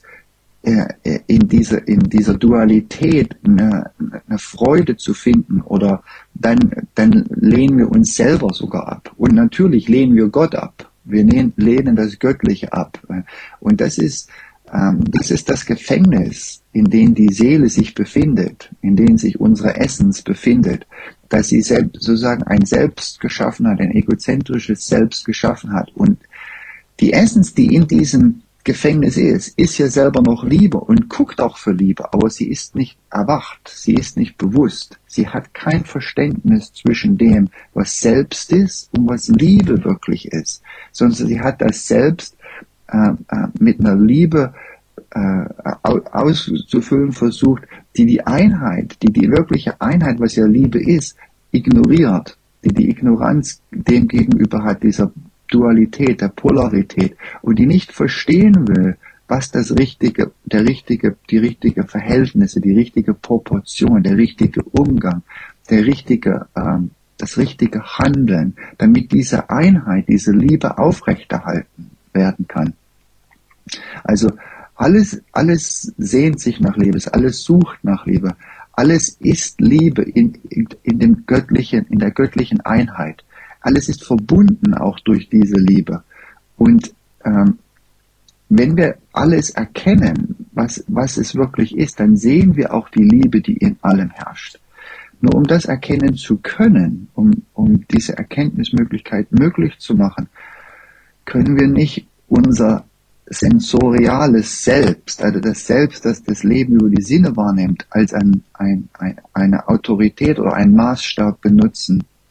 in dieser, in dieser Dualität eine, eine Freude zu finden oder dann, dann lehnen wir uns selber sogar ab. Und natürlich lehnen wir Gott ab. Wir lehnen, lehnen das Göttliche ab. Und das ist, ähm, das ist das Gefängnis, in dem die Seele sich befindet, in dem sich unsere Essenz befindet, dass sie selbst, sozusagen ein Selbst geschaffen hat, ein egozentrisches Selbst geschaffen hat. Und die Essenz, die in diesem Gefängnis ist, ist ja selber noch Liebe und guckt auch für Liebe, aber sie ist nicht erwacht, sie ist nicht bewusst, sie hat kein Verständnis zwischen dem, was Selbst ist und was Liebe wirklich ist, sondern sie hat das Selbst äh, äh, mit einer Liebe äh, auszufüllen versucht, die die Einheit, die die wirkliche Einheit, was ja Liebe ist, ignoriert, die die Ignoranz dem gegenüber hat, dieser Dualität, der Polarität und die nicht verstehen will, was das richtige, der richtige, die richtige Verhältnisse, die richtige Proportion, der richtige Umgang, der richtige, ähm, das richtige Handeln, damit diese Einheit, diese Liebe aufrechterhalten werden kann. Also alles, alles sehnt sich nach Liebe, alles sucht nach Liebe, alles ist Liebe in, in, in dem göttlichen, in der göttlichen Einheit. Alles ist verbunden auch durch diese Liebe. Und ähm, wenn wir alles erkennen, was, was es wirklich ist, dann sehen wir auch die Liebe, die in allem herrscht. Nur um das erkennen zu können, um, um diese Erkenntnismöglichkeit möglich zu machen, können wir nicht unser sensoriales Selbst, also das Selbst, das das Leben über die Sinne wahrnimmt, als ein, ein, ein, eine Autorität oder einen Maßstab benutzen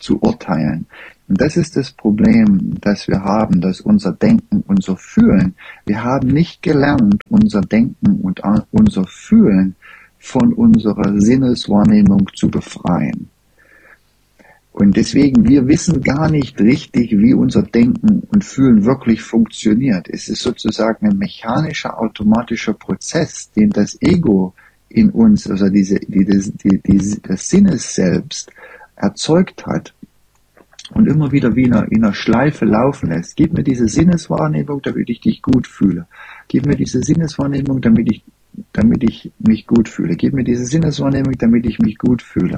zu urteilen. Und das ist das Problem, das wir haben, dass unser Denken, unser Fühlen, wir haben nicht gelernt, unser Denken und unser Fühlen von unserer Sinneswahrnehmung zu befreien. Und deswegen, wir wissen gar nicht richtig, wie unser Denken und Fühlen wirklich funktioniert. Es ist sozusagen ein mechanischer, automatischer Prozess, den das Ego in uns, also diese, die, die, die, das Sinnes selbst erzeugt hat und immer wieder wie in einer, in einer Schleife laufen lässt. Gib mir diese Sinneswahrnehmung, damit ich dich gut fühle. Gib mir diese Sinneswahrnehmung, damit ich, damit ich mich gut fühle. Gib mir diese Sinneswahrnehmung, damit ich mich gut fühle.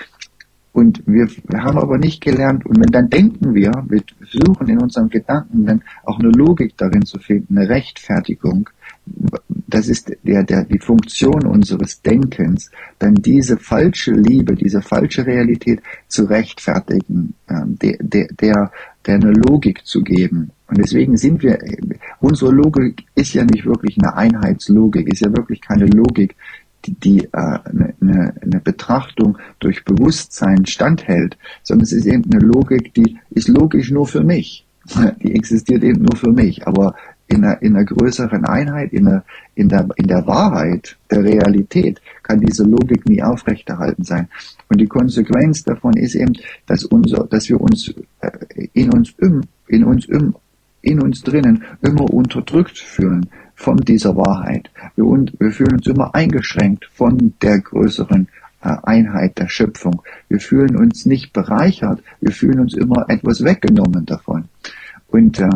Und wir, wir haben aber nicht gelernt, und wenn dann denken wir, wir versuchen in unserem Gedanken dann auch eine Logik darin zu finden, eine Rechtfertigung. Das ist der, der, die Funktion unseres Denkens, dann diese falsche Liebe, diese falsche Realität zu rechtfertigen, der, der, der, der eine Logik zu geben. Und deswegen sind wir, unsere Logik ist ja nicht wirklich eine Einheitslogik, ist ja wirklich keine Logik, die, die äh, eine, eine Betrachtung durch Bewusstsein standhält, sondern es ist eben eine Logik, die ist logisch nur für mich. Die existiert eben nur für mich, aber in einer, in einer größeren Einheit, in, einer, in, der, in der Wahrheit, der Realität, kann diese Logik nie aufrechterhalten sein. Und die Konsequenz davon ist eben, dass, unser, dass wir uns äh, in uns, im, in uns, im, in uns drinnen immer unterdrückt fühlen von dieser Wahrheit. Wir, und, wir fühlen uns immer eingeschränkt von der größeren äh, Einheit der Schöpfung. Wir fühlen uns nicht bereichert, wir fühlen uns immer etwas weggenommen davon. Und äh,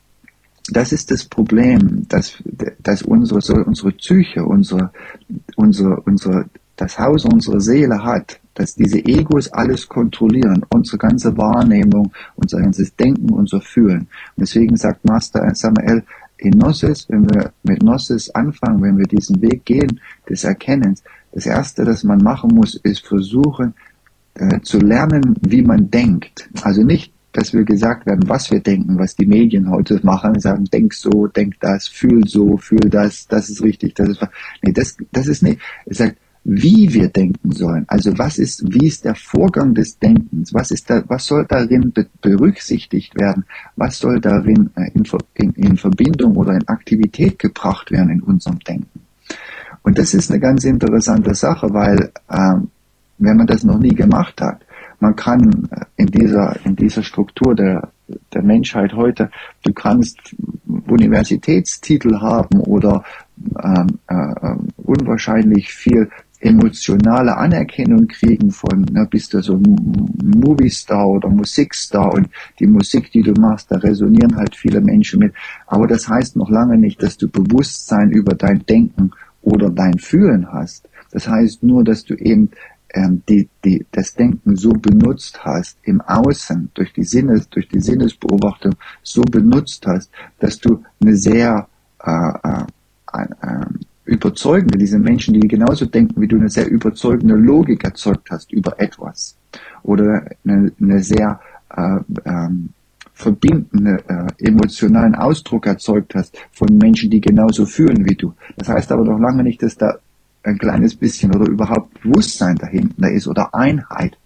das ist das Problem, dass, dass unsere, so unsere Psyche, unsere, unsere, unsere, das Haus unserer Seele hat, dass diese Egos alles kontrollieren, unsere ganze Wahrnehmung, unser ganzes Denken, unser Fühlen. Und deswegen sagt Master Samael, in Gnosis, wenn wir mit Gnosis anfangen, wenn wir diesen Weg gehen, des Erkennens, das Erste, das man machen muss, ist versuchen, äh, zu lernen, wie man denkt. Also nicht, dass wir gesagt werden, was wir denken, was die Medien heute machen, sagen, denk so, denk das, fühl so, fühl das, das ist richtig, das ist, nee, das, das ist nicht, es sagt, wie wir denken sollen. Also was ist, wie ist der Vorgang des Denkens? Was ist da, was soll darin be- berücksichtigt werden? Was soll darin äh, in, in, in Verbindung oder in Aktivität gebracht werden in unserem Denken? Und das ist eine ganz interessante Sache, weil, ähm, wenn man das noch nie gemacht hat, man kann in dieser, in dieser Struktur der, der Menschheit heute, du kannst Universitätstitel haben oder ähm, äh, unwahrscheinlich viel emotionale Anerkennung kriegen von, ne, bist du so ein Moviestar oder Musikstar und die Musik, die du machst, da resonieren halt viele Menschen mit. Aber das heißt noch lange nicht, dass du Bewusstsein über dein Denken oder dein Fühlen hast. Das heißt nur, dass du eben Die, die, das Denken so benutzt hast, im Außen, durch die Sinnes, durch die Sinnesbeobachtung so benutzt hast, dass du eine sehr äh, äh, äh, überzeugende, diese Menschen, die genauso denken wie du, eine sehr überzeugende Logik erzeugt hast über etwas. Oder eine, eine sehr äh, äh, verbindende, äh, emotionalen Ausdruck erzeugt hast von Menschen, die genauso fühlen wie du. Das heißt aber noch lange nicht, dass da ein kleines bisschen oder überhaupt Bewusstsein dahinter ist oder Einheit.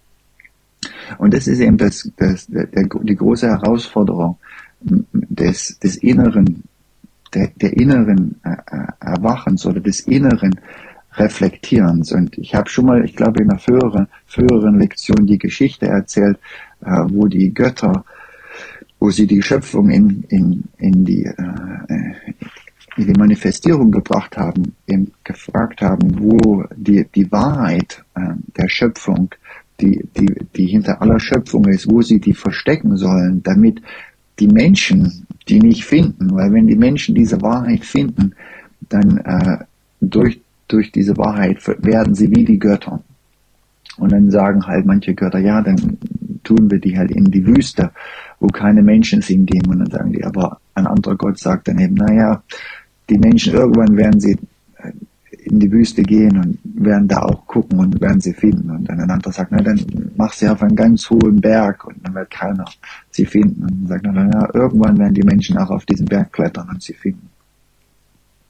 Und das ist eben das, das, der, die große Herausforderung des, des inneren, der, der inneren äh, Erwachens oder des inneren Reflektierens. Und ich habe schon mal, ich glaube in einer früheren, früheren Lektion die Geschichte erzählt, äh, wo die Götter, wo sie die Schöpfung in, in, in die äh, in die Manifestierung gebracht haben, eben gefragt haben, wo die, die Wahrheit äh, der Schöpfung, die, die, die hinter aller Schöpfung ist, wo sie die verstecken sollen, damit die Menschen die nicht finden, weil wenn die Menschen diese Wahrheit finden, dann äh, durch, durch diese Wahrheit werden sie wie die Götter. Und dann sagen halt manche Götter, ja, dann tun wir die halt in die Wüste, wo keine Menschen hingehen. Und dann sagen die, aber ein anderer Gott sagt dann eben, naja, die Menschen, irgendwann werden sie in die Wüste gehen und werden da auch gucken und werden sie finden. Und dann ein anderer sagt, na, dann mach sie auf einen ganz hohen Berg und dann wird keiner sie finden. Und dann sagt er, na, irgendwann werden die Menschen auch auf diesen Berg klettern und sie finden. Und dann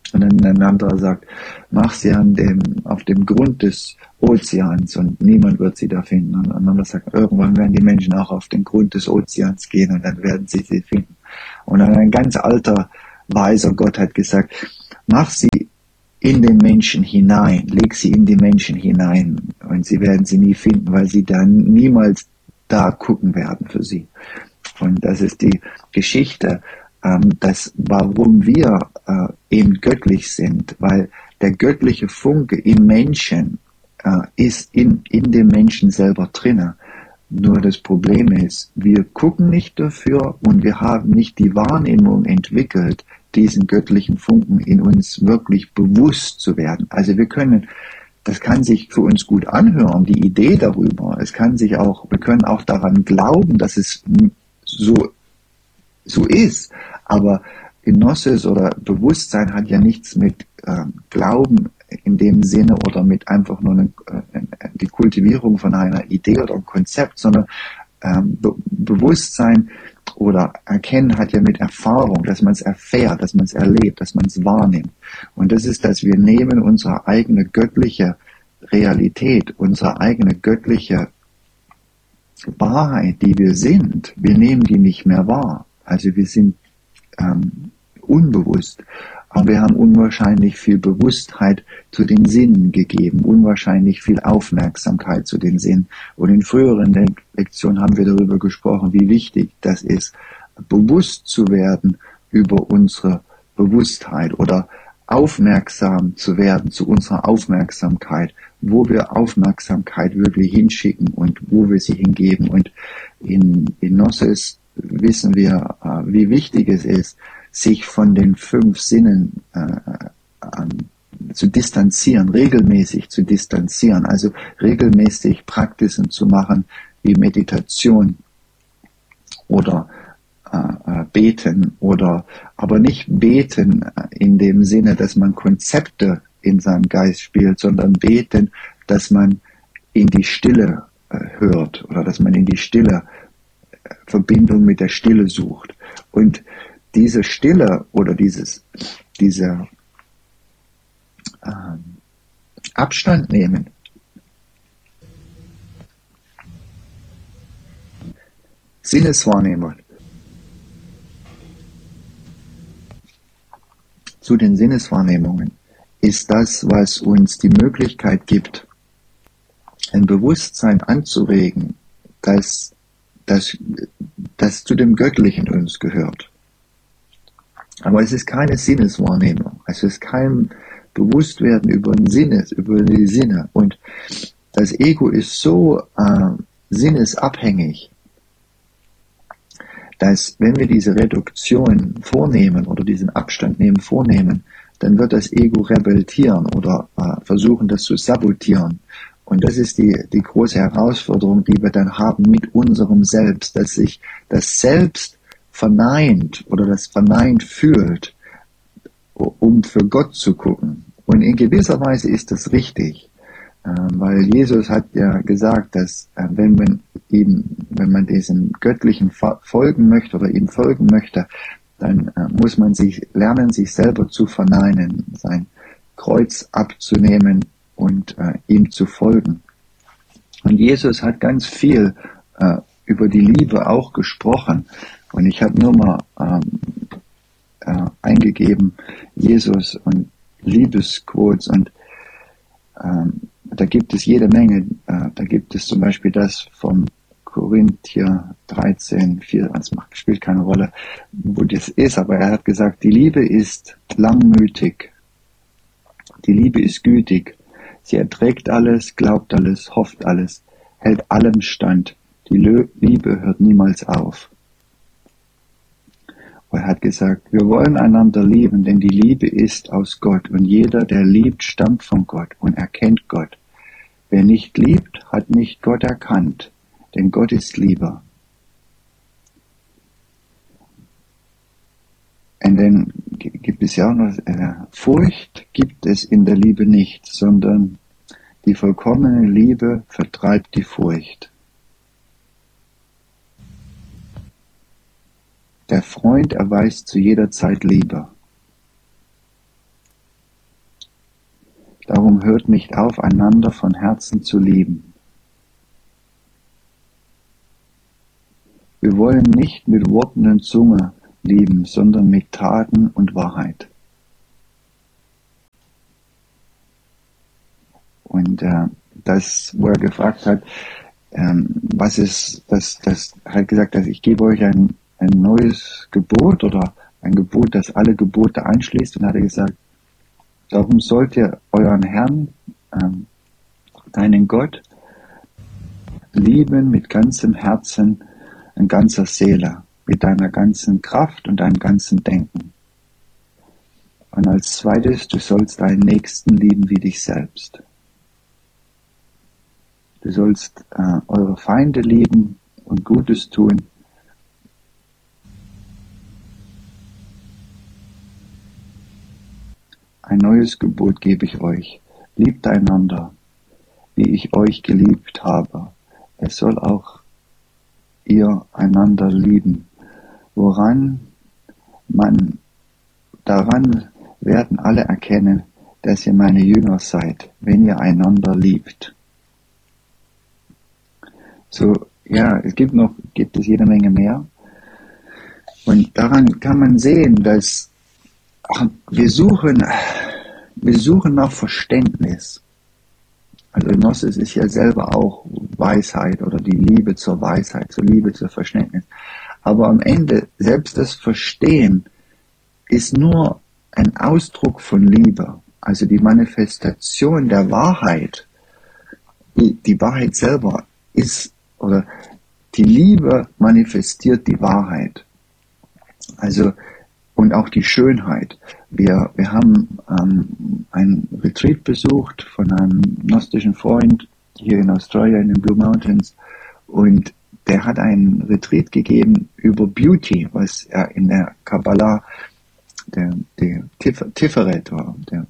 ein anderer sagt, mach sie an dem, auf dem Grund des Ozeans und niemand wird sie da finden. Und ein anderer sagt, irgendwann werden die Menschen auch auf den Grund des Ozeans gehen und dann werden sie sie finden. Und ein ganz alter, weiser Gott hat gesagt, mach sie in den Menschen hinein, leg sie in die Menschen hinein und sie werden sie nie finden, weil sie dann niemals da gucken werden für sie. Und das ist die Geschichte, ähm, dass warum wir äh, eben göttlich sind, weil der göttliche Funke im Menschen äh, ist in, in dem Menschen selber drinne. Nur das Problem ist, wir gucken nicht dafür und wir haben nicht die Wahrnehmung entwickelt, diesen göttlichen Funken in uns wirklich bewusst zu werden. Also wir können, das kann sich für uns gut anhören, die Idee darüber. Es kann sich auch, wir können auch daran glauben, dass es so, so ist. Aber Gnosis oder Bewusstsein hat ja nichts mit äh, Glauben in dem Sinne oder mit einfach nur eine, äh, die Kultivierung von einer Idee oder einem Konzept, sondern ähm, Be Bewusstsein oder Erkennen hat ja mit Erfahrung, dass man es erfährt, dass man es erlebt, dass man es wahrnimmt. Und das ist, dass wir nehmen unsere eigene göttliche Realität, unsere eigene göttliche Wahrheit, die wir sind, wir nehmen die nicht mehr wahr. Also wir sind ähm, unbewusst, aber wir haben unwahrscheinlich viel Bewusstheit zu den Sinnen gegeben, unwahrscheinlich viel Aufmerksamkeit zu den Sinnen. Und in früheren Le Lektionen haben wir darüber gesprochen, wie wichtig das ist, bewusst zu werden über unsere Bewusstheit oder aufmerksam zu werden zu unserer Aufmerksamkeit, wo wir Aufmerksamkeit wirklich hinschicken und wo wir sie hingeben. Und in, in Gnosis wissen wir, äh, wie wichtig es ist, sich von den fünf Sinnen äh, äh, zu distanzieren, regelmäßig zu distanzieren, also regelmäßig Praktiken zu machen wie Meditation oder äh, beten oder aber nicht beten in dem Sinne, dass man Konzepte in seinem Geist spielt, sondern beten, dass man in die Stille äh, hört oder dass man in die Stille äh, Verbindung mit der Stille sucht. Und diese Stille oder dieses, dieser äh, Abstand nehmen, Sinneswahrnehmung, zu den Sinneswahrnehmungen ist das, was uns die Möglichkeit gibt, ein Bewusstsein anzuregen, das, das, das zu dem Göttlichen in uns gehört. Aber es ist keine Sinneswahrnehmung, es ist kein Bewusstwerden über den Sinnes, über die Sinne. Und das Ego ist so äh, sinnesabhängig, dass wenn wir diese Reduktion vornehmen oder diesen Abstand nehmen vornehmen, dann wird das Ego rebellieren oder äh, versuchen, das zu sabotieren. Und das ist die, die große Herausforderung, die wir dann haben mit unserem Selbst, dass sich das Selbst verneint oder das verneint fühlt, um für Gott zu gucken. Und in gewisser Weise ist das richtig, äh, weil Jesus hat ja gesagt, dass äh, wenn man ihm, wenn man diesem Göttlichen folgen möchte oder ihm folgen möchte, dann äh, muss man sich lernen, sich selber zu verneinen, sein Kreuz abzunehmen und äh, ihm zu folgen. Und Jesus hat ganz viel äh, über die Liebe auch gesprochen. Und ich habe nur mal ähm, äh, eingegeben, Jesus und Liebesquotes und ähm, da gibt es jede Menge. Äh, da gibt es zum Beispiel das vom Korinther dreizehn, vier, das macht, spielt keine Rolle, wo das ist, aber er hat gesagt, die Liebe ist langmütig, die Liebe ist gütig, sie erträgt alles, glaubt alles, hofft alles, hält allem stand, die Liebe hört niemals auf. Und er hat gesagt, wir wollen einander lieben, denn die Liebe ist aus Gott und jeder, der liebt, stammt von Gott und erkennt Gott. Wer nicht liebt, hat nicht Gott erkannt, denn Gott ist Liebe. Und dann gibt es ja auch noch, äh, Furcht gibt es in der Liebe nicht, sondern die vollkommene Liebe vertreibt die Furcht. Der Freund erweist zu jeder Zeit Liebe. Darum hört nicht auf, einander von Herzen zu lieben. Wir wollen nicht mit Worten und Zunge lieben, sondern mit Taten und Wahrheit. Und äh, das, wo er gefragt hat, ähm, was ist, das, das hat gesagt, dass ich gebe euch ein, ein neues Gebot oder ein Gebot, das alle Gebote einschließt. Und hat er gesagt, darum sollt ihr euren Herrn, ähm, deinen Gott, lieben mit ganzem Herzen und ganzer Seele, mit deiner ganzen Kraft und deinem ganzen Denken. Und als zweites, du sollst deinen Nächsten lieben wie dich selbst. Du sollst äh, eure Feinde lieben und Gutes tun. Ein neues Gebot gebe ich euch. Liebt einander, wie ich euch geliebt habe. Es soll auch ihr einander lieben. Woran man, daran werden alle erkennen, dass ihr meine Jünger seid, wenn ihr einander liebt. So, ja, es gibt noch, gibt es jede Menge mehr. Und daran kann man sehen, dass wir suchen, wir suchen nach Verständnis. Also Gnosis ist ja selber auch Weisheit oder die Liebe zur Weisheit, zur Liebe zur Verständnis. Aber am Ende, selbst das Verstehen ist nur ein Ausdruck von Liebe. Also die Manifestation der Wahrheit, die, die Wahrheit selber ist, oder die Liebe manifestiert die Wahrheit. Also, und auch die Schönheit. Wir, wir haben ähm, ein Retreat besucht von einem gnostischen Freund hier in Australien, in den Blue Mountains, und der hat einen Retreat gegeben über Beauty, was er in der Kabbalah der, der Tif Tiferet war, der,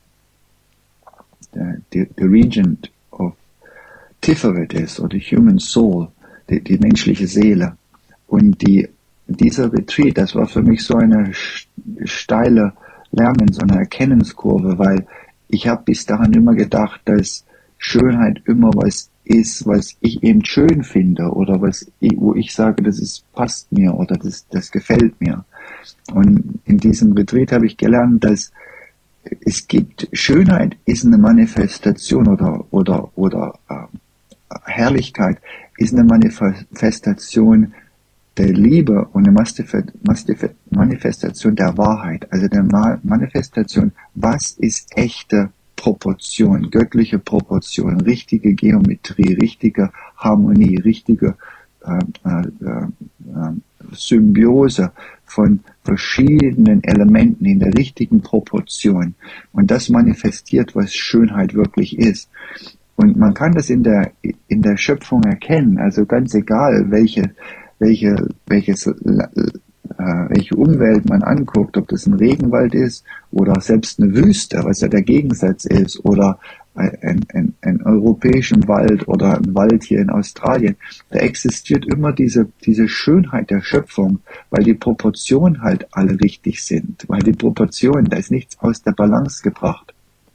der, der, der Regent of Tiferet ist, oder Human Soul, die, die menschliche Seele. Und die, dieser Retreat, das war für mich so eine steile Lernen, so eine Erkennungskurve, weil ich habe bis dahin immer gedacht, dass Schönheit immer was ist, was ich eben schön finde oder was ich, wo ich sage, das ist, passt mir oder das, das gefällt mir. Und in diesem Retreat habe ich gelernt, dass es gibt, Schönheit ist eine Manifestation oder, oder, oder äh, Herrlichkeit ist eine Manifestation der Liebe und eine Manifestation der Wahrheit, also der Manifestation, was ist echte Proportion, göttliche Proportion, richtige Geometrie, richtige Harmonie, richtige äh, äh, äh, Symbiose von verschiedenen Elementen in der richtigen Proportion. Und das manifestiert, was Schönheit wirklich ist. Und man kann das in der, in der Schöpfung erkennen, also ganz egal, welche, welche, welches, äh, welche Umwelt man anguckt, ob das ein Regenwald ist oder selbst eine Wüste, was ja der Gegensatz ist, oder ein, ein, ein europäischen Wald oder ein Wald hier in Australien, da existiert immer diese, diese Schönheit der Schöpfung, weil die Proportionen halt alle richtig sind, weil die Proportionen, da ist nichts aus der Balance gebracht.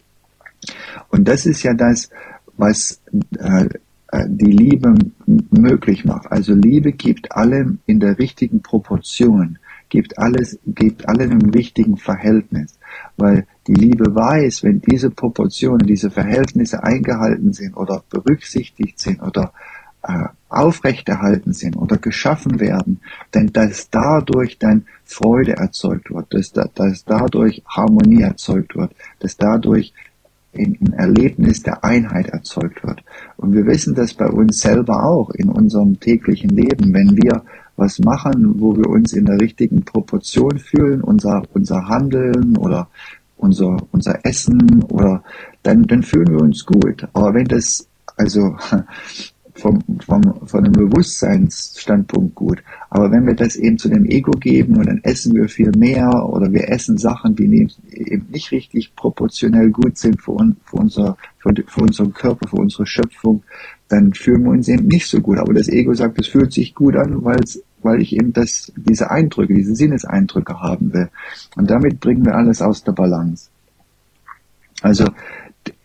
Und das ist ja das, was äh, die Liebe möglich macht. Also Liebe gibt allem in der richtigen Proportion, gibt alles, gibt allem im richtigen Verhältnis, weil die Liebe weiß, wenn diese Proportionen, diese Verhältnisse eingehalten sind oder berücksichtigt sind oder äh, aufrechterhalten sind oder geschaffen werden, denn dass dadurch dann Freude erzeugt wird, dass, dass dadurch Harmonie erzeugt wird, dass dadurch ein Erlebnis der Einheit erzeugt wird. Und wir wissen das bei uns selber auch in unserem täglichen Leben, wenn wir was machen, wo wir uns in der richtigen Proportion fühlen, unser, unser Handeln oder unser, unser Essen, oder dann, dann fühlen wir uns gut. Aber wenn das, also vom, vom, von einem Bewusstseinsstandpunkt gut, aber wenn wir das eben zu dem Ego geben und dann essen wir viel mehr oder wir essen Sachen, die eben nicht richtig proportionell gut sind für, un, für, unser, für, für unseren Körper, für unsere Schöpfung, dann fühlen wir uns eben nicht so gut. Aber das Ego sagt, es fühlt sich gut an, weil's, weil ich eben das, diese Eindrücke, diese Sinneseindrücke haben will. Und damit bringen wir alles aus der Balance. Also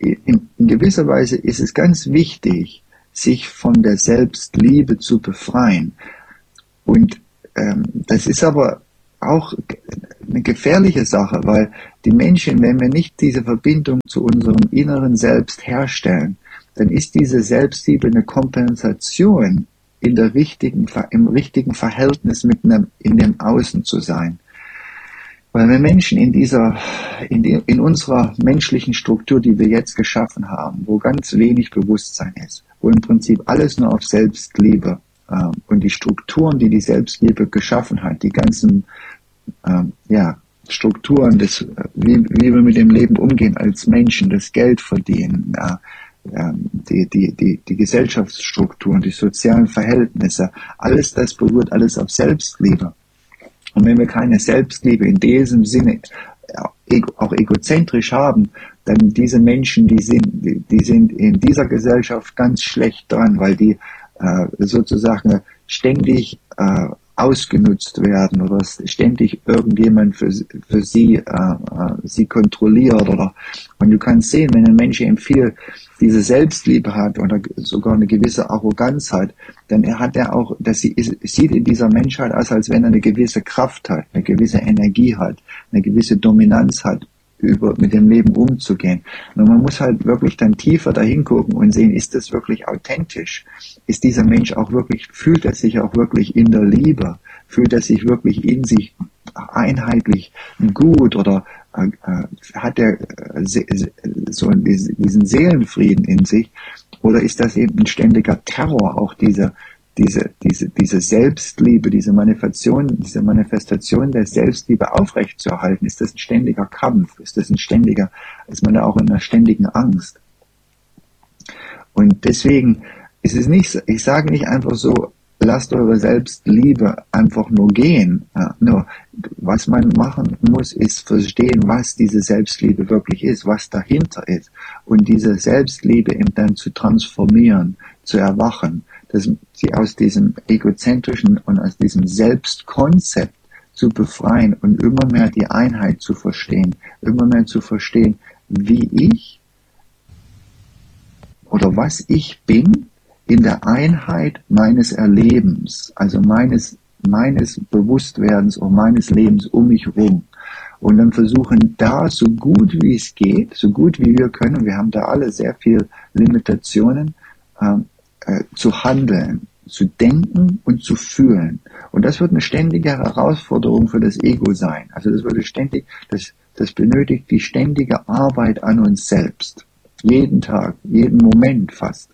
in, in gewisser Weise ist es ganz wichtig, sich von der Selbstliebe zu befreien. Und ähm, das ist aber auch eine gefährliche Sache, weil die Menschen, wenn wir nicht diese Verbindung zu unserem inneren Selbst herstellen, dann ist diese Selbstliebe eine Kompensation, in der richtigen, im richtigen Verhältnis mit einem, in dem Außen zu sein. Weil wir Menschen in dieser, in, die, in unserer menschlichen Struktur, die wir jetzt geschaffen haben, wo ganz wenig Bewusstsein ist, wo im Prinzip alles nur auf Selbstliebe äh, und die Strukturen, die die Selbstliebe geschaffen hat, die ganzen äh, ja, Strukturen, des, wie, wie wir mit dem Leben umgehen als Menschen, das Geld verdienen, äh, Die, die, die, die Gesellschaftsstrukturen, die sozialen Verhältnisse, alles das beruht alles auf Selbstliebe. Und wenn wir keine Selbstliebe in diesem Sinne auch egozentrisch haben, dann diese Menschen, die sind, die sind in dieser Gesellschaft ganz schlecht dran, weil die äh, sozusagen ständig äh, ausgenutzt werden oder ständig irgendjemand für, für sie, äh, sie kontrolliert oder, und du kannst sehen, wenn ein Mensch eben viel diese Selbstliebe hat oder sogar eine gewisse Arroganz hat, dann hat er auch, das sieht in dieser Menschheit aus, als wenn er eine gewisse Kraft hat, eine gewisse Energie hat, eine gewisse Dominanz hat, über, mit dem Leben umzugehen. Und man muss halt wirklich dann tiefer dahin gucken und sehen, ist das wirklich authentisch? Ist dieser Mensch auch wirklich, fühlt er sich auch wirklich in der Liebe? Fühlt er sich wirklich in sich einheitlich gut oder äh, hat er äh, so diesen Seelenfrieden in sich? Oder ist das eben ein ständiger Terror, auch diese diese, diese, diese Selbstliebe, diese Manifestation, diese Manifestation der Selbstliebe aufrechtzuerhalten? Ist das ein ständiger Kampf? Ist das ein ständiger, ist man da auch in einer ständigen Angst? Und deswegen ist es nicht, ich sage nicht einfach so, lasst eure Selbstliebe einfach nur gehen. Ja, nur, was man machen muss, ist verstehen, was diese Selbstliebe wirklich ist, was dahinter ist. Und diese Selbstliebe eben dann zu transformieren, zu erwachen, dass sie aus diesem egozentrischen und aus diesem Selbstkonzept zu befreien und immer mehr die Einheit zu verstehen, immer mehr zu verstehen, wie ich oder was ich bin in der Einheit meines Erlebens, also meines, meines Bewusstwerdens und meines Lebens um mich herum. Und dann versuchen da so gut wie es geht, so gut wie wir können, wir haben da alle sehr viel Limitationen, ähm, äh, zu handeln, zu denken und zu fühlen. Und das wird eine ständige Herausforderung für das Ego sein. Also das würde ständig, das, das benötigt die ständige Arbeit an uns selbst. Jeden Tag, jeden Moment fast.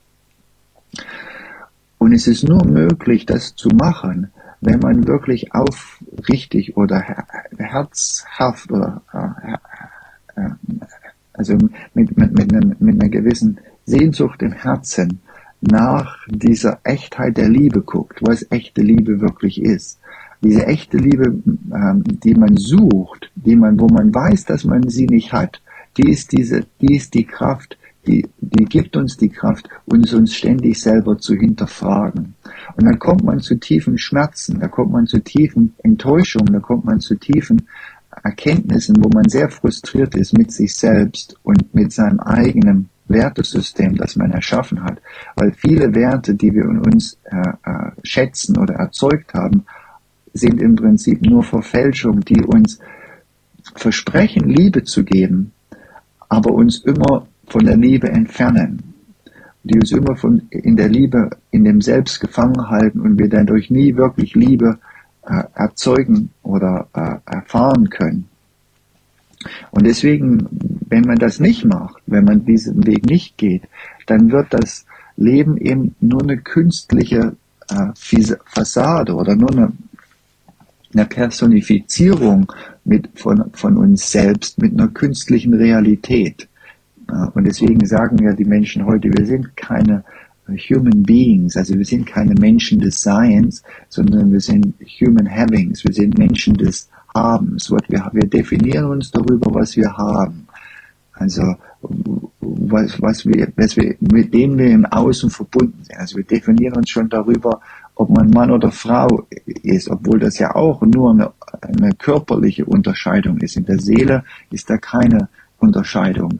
Und es ist nur möglich, das zu machen, wenn man wirklich aufrichtig oder herzhaft oder äh, äh, also mit, mit, mit, einer, mit einer gewissen Sehnsucht im Herzen nach dieser Echtheit der Liebe guckt, was echte Liebe wirklich ist. Diese echte Liebe, ähm, die man sucht, die man, wo man weiß, dass man sie nicht hat, die ist diese, die ist die Kraft, die, die gibt uns die Kraft, uns uns ständig selber zu hinterfragen. Und dann kommt man zu tiefen Schmerzen, da kommt man zu tiefen Enttäuschungen, da kommt man zu tiefen Erkenntnissen, wo man sehr frustriert ist mit sich selbst und mit seinem eigenen Wertesystem, das man erschaffen hat. Weil viele Werte, die wir in uns äh, äh, schätzen oder erzeugt haben, sind im Prinzip nur Verfälschungen, die uns versprechen, Liebe zu geben, aber uns immer von der Liebe entfernen, die uns immer von in der Liebe, in dem Selbst gefangen halten und wir dadurch nie wirklich Liebe äh, erzeugen oder äh, erfahren können. Und deswegen, wenn man das nicht macht, wenn man diesen Weg nicht geht, dann wird das Leben eben nur eine künstliche äh, Fassade oder nur eine, eine Personifizierung mit, von, von uns selbst mit einer künstlichen Realität. Äh, und deswegen sagen ja die Menschen heute, wir sind keine Human Beings, also wir sind keine Menschen des Seins, sondern wir sind Human Havings, wir sind Menschen des Habens. Wir, wir definieren uns darüber, was wir haben. Also was, was wir, was wir, mit dem wir im Außen verbunden sind. Also wir definieren uns schon darüber, ob man Mann oder Frau ist, obwohl das ja auch nur eine, eine körperliche Unterscheidung ist. In der Seele ist da keine Unterscheidung.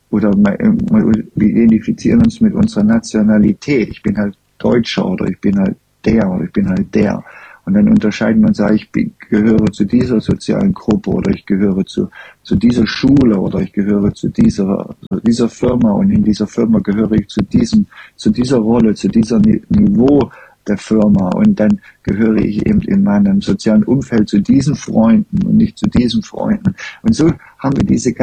oder wir identifizieren uns mit unserer Nationalität. Ich bin halt Deutscher oder ich bin halt der oder ich bin halt der. Und dann unterscheiden wir uns, ich gehöre zu dieser sozialen Gruppe oder ich gehöre zu, zu dieser Schule oder ich gehöre zu dieser, zu dieser Firma und in dieser Firma gehöre ich zu diesem, zu dieser Rolle, zu dieser Niveau der Firma und dann gehöre ich eben in meinem sozialen Umfeld zu diesen Freunden und nicht zu diesen Freunden. Und so haben wir diese